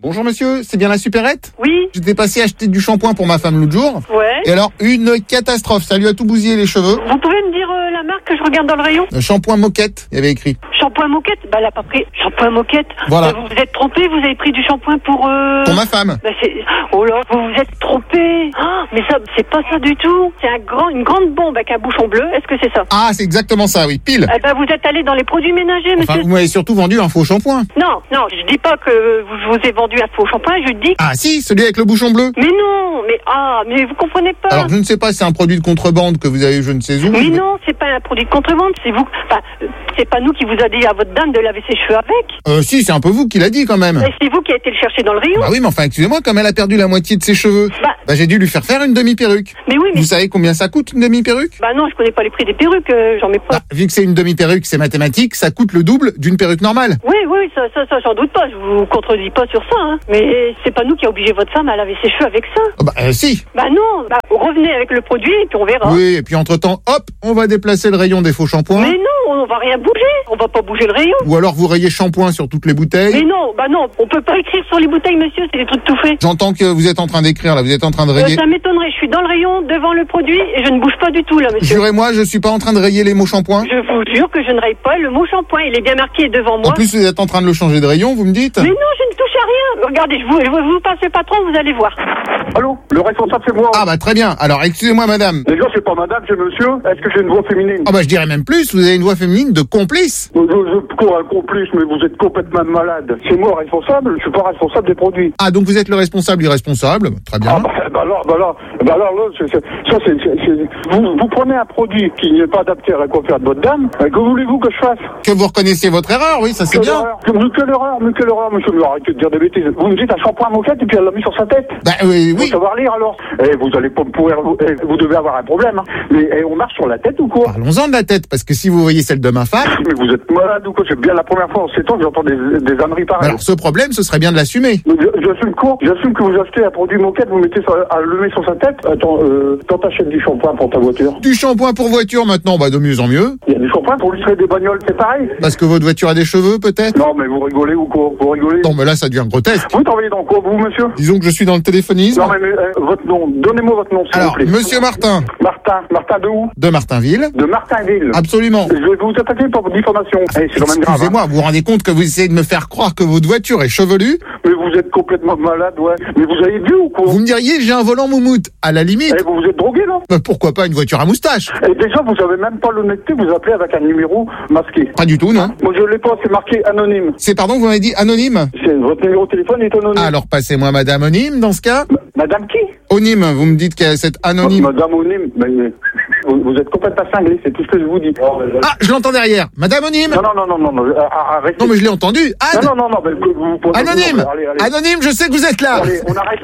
Bonjour monsieur, c'est bien la supérette? Oui. J'étais passé acheter du shampoing pour ma femme l'autre jour. Ouais. Et alors, une catastrophe, ça lui a tout bousillé les cheveux. Vous pouvez me dire euh, la marque que je regarde dans le rayon? Le shampoing moquette, il y avait écrit. Shampoing moquette? Bah elle a pas pris shampoing moquette. Voilà. Bah, vous vous êtes trompé, vous avez pris du shampoing pour... Euh... Pour ma femme. Bah c'est... Oh là, vous vous êtes trompé. Ah, mais ça, c'est pas ça du tout. C'est un grand, une grande bombe avec un bouchon bleu. Est-ce que c'est ça? Ah, c'est exactement ça, oui, pile. Eh ben vous êtes allé dans les produits ménagers, monsieur. Enfin, vous m'avez surtout vendu un faux shampoing. Non, non, je dis pas que je vous ai vendu un faux shampoing, je dis... Ah si, celui avec le bouchon bleu. Mais non, mais ah, mais vous comprenez pas. Alors je ne sais pas si c'est un produit de contrebande que vous avez je ne sais où. Mais non, c'est pas un produit de contrebande, c'est vous... Enfin, c'est pas nous qui vous a dit à votre dame de laver ses cheveux avec. Euh si, c'est un peu vous qui l'a dit quand même. Mais c'est vous qui avez été le chercher dans le rayon. Bah oui, mais enfin, excusez-moi, comme elle a perdu la moitié de ses cheveux, bah, bah j'ai dû lui faire faire une demi-perruque. Mais oui, mais... Vous savez combien ça coûte une demi-perruque? Bah non, je connais pas les prix des perruques, euh, j'en mets pas. Bah, vu que c'est une demi-perruque, c'est mathématique, ça coûte le double d'une perruque normale. Oui, oui, ça, ça, ça, j'en doute pas, je vous contredis pas sur ça, hein. Mais c'est pas nous qui a obligé votre femme à laver ses cheveux avec ça. Oh bah euh, si. Bah non, bah revenez avec le produit et puis on verra. Oui, et puis entre-temps, hop, on va déplacer le rayon des faux shampoings. Mais non, on va rien bouger, on va pas bouger le rayon. Ou alors vous rayez shampoing sur toutes les bouteilles. Mais non, bah non, on peut pas écrire sur les bouteilles, monsieur, c'est des trucs tout faits. J'entends que vous êtes en train d'écrire là, vous êtes en train de Euh, rayer. ça m'étonnerait, je suis dans le rayon, devant le produit, et je ne bouge pas du tout là, monsieur. Jurez-moi, je suis pas en train de rayer les mots shampoing. Je vous jure que je ne raye pas le mot shampoing, il est bien marqué devant moi. En plus, vous êtes en train de le changer de rayon, vous me dites? Mais non, je ne touche à rien. Regardez, je vous, je vous passe le patron, vous allez voir. Allô, le responsable c'est moi. Ah bah très bien. Alors excusez-moi madame. Déjà c'est pas madame, c'est monsieur. Est-ce que j'ai une voix féminine? Ah bah je dirais même plus, vous avez une voix féminine de complice. Je, je, quoi, un complice, mais vous êtes complètement malade. C'est moi responsable, je suis pas responsable des produits. Ah donc vous êtes le responsable irresponsable, très bien. Ah bah, bah alors, bah alors, bah alors là, c'est, c'est, ça c'est, c'est, c'est, vous, vous prenez un produit qui n'est pas adapté à la coiffure de votre dame, que voulez-vous que je fasse? Que vous reconnaissiez votre erreur, oui, ça c'est quelle bien. Erreur. Mais quelle erreur, mais quelle erreur, monsieur, mais arrêtez de dire des bêtises. Vous me dites un shampoing moquette et puis elle l'a mis sur sa tête. Bah oui, oui. Faut savoir lire alors. Eh, vous allez pas me pouvoir, vous, eh, vous devez avoir un problème, hein. Mais eh, on marche sur la tête ou quoi? Parlons-en de la tête, parce que si vous voyez celle de ma femme... Mais vous êtes malade ou quoi? C'est bien la première fois en sept ans que j'entends des, des âneries pareilles. Alors ce problème, ce serait bien de l'assumer. J'assume quoi? J'assume que vous achetez un produit moquette, vous mettez ça à le mettre sur sa tête. Attends, euh, quand t'achètes du shampoing pour ta voiture? Du shampoing pour voiture maintenant, bah de mieux en mieux. Il y a du shampoing pour lustrer des bagnoles, c'est pareil? Parce que votre voiture a des cheveux peut-être? Non mais vous rigolez ou quoi? Vous rigolez? Non mais là ça devient grotesque. Vous travaillez dans quoi vous monsieur? Disons que je suis dans le téléphonisme. Non mais, mais euh, votre nom, donnez-moi votre nom s'il Alors, vous plaît. monsieur Martin. Martin, Martin de où? De Martinville. De Martinville. Absolument. Je vais vous attaquer pour diffamation. Eh, c'est quand même grave. Excusez-moi, hein. vous vous rendez compte que vous essayez de me faire croire que votre voiture est chevelue? Mais vous êtes complètement malade, ouais. Mais vous avez vu ou quoi? Vous me diriez, j'ai un volant moumoute. À la limite. Eh, vous vous êtes drogué, non? Bah, pourquoi pas une voiture à moustache? Et déjà, vous avez même pas l'honnêteté, vous appelez avec un numéro masqué. Pas du tout, non. Moi, je l'ai pas, c'est marqué anonyme. C'est, pardon, vous m'avez dit anonyme? C'est, votre numéro de téléphone est anonyme. Alors, passez-moi madame Onyme, dans ce cas. M- madame qui? Onyme, vous me dites que c'est anonyme. Madame Onyme, mais, mais vous, vous êtes complètement cinglé, c'est tout ce que je vous dis. Ah, je l'entends derrière. Madame Onyme. Non, non, non, non, non, non, arrêtez. Non, mais je l'ai entendu. Anne. Non, non, non, non, mais vous, vous Anonyme. Allez, allez. Anonyme, je sais que vous êtes là. Allez, on arrête.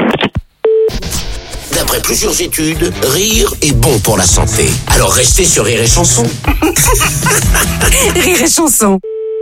D'après plusieurs études, rire est bon pour la santé. Alors restez sur Rire et Chanson. Rire et Chanson.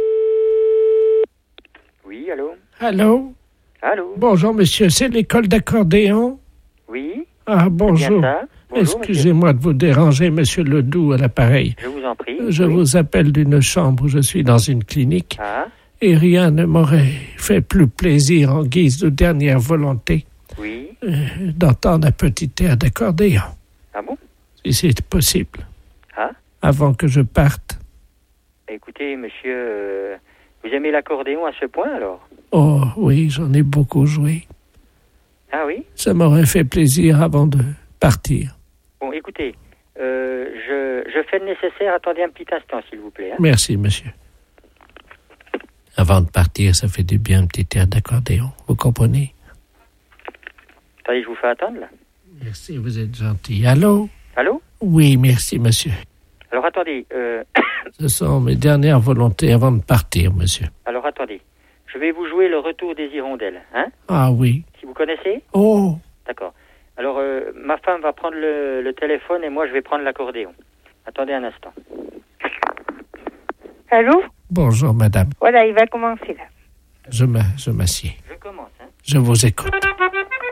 Oui, allô? Allô? Allô? Bonjour, monsieur, c'est l'école d'accordéon? Oui? Ah, bonjour. C'est bien ça. Bonjour, Excusez-moi de vous déranger, monsieur Ledoux, à l'appareil. Je vous en prie. Je oui. vous appelle d'une chambre où je suis dans une clinique. Ah? Et rien ne m'aurait fait plus plaisir en guise de dernière volonté Oui? euh, d'entendre un petit air d'accordéon. Ah bon? Si c'est possible. Ah? Avant que je parte. Écoutez, monsieur, euh, vous aimez l'accordéon à ce point, alors? Oh, oui, j'en ai beaucoup joué. Ah oui? Ça m'aurait fait plaisir avant de partir. Bon, écoutez, euh, je, je fais le nécessaire. Attendez un petit instant, s'il vous plaît. Hein? Merci, monsieur. Avant de partir, ça fait du bien un petit air d'accordéon. Vous comprenez? Attendez, je vous fais attendre, là. Merci, vous êtes gentil. Allô? Allô? Oui, merci, monsieur. Alors, attendez, euh... Ce sont mes dernières volontés avant de partir, monsieur. Alors, attendez. Je vais vous jouer le retour des hirondelles, hein? Ah oui. Si vous connaissez? Oh! D'accord. Alors, euh, ma femme va prendre le, le téléphone et moi, je vais prendre l'accordéon. Attendez un instant. Allô? Bonjour, madame. Voilà, il va commencer, là. Je, m'a- je m'assieds. Je commence, hein? Je vous écoute.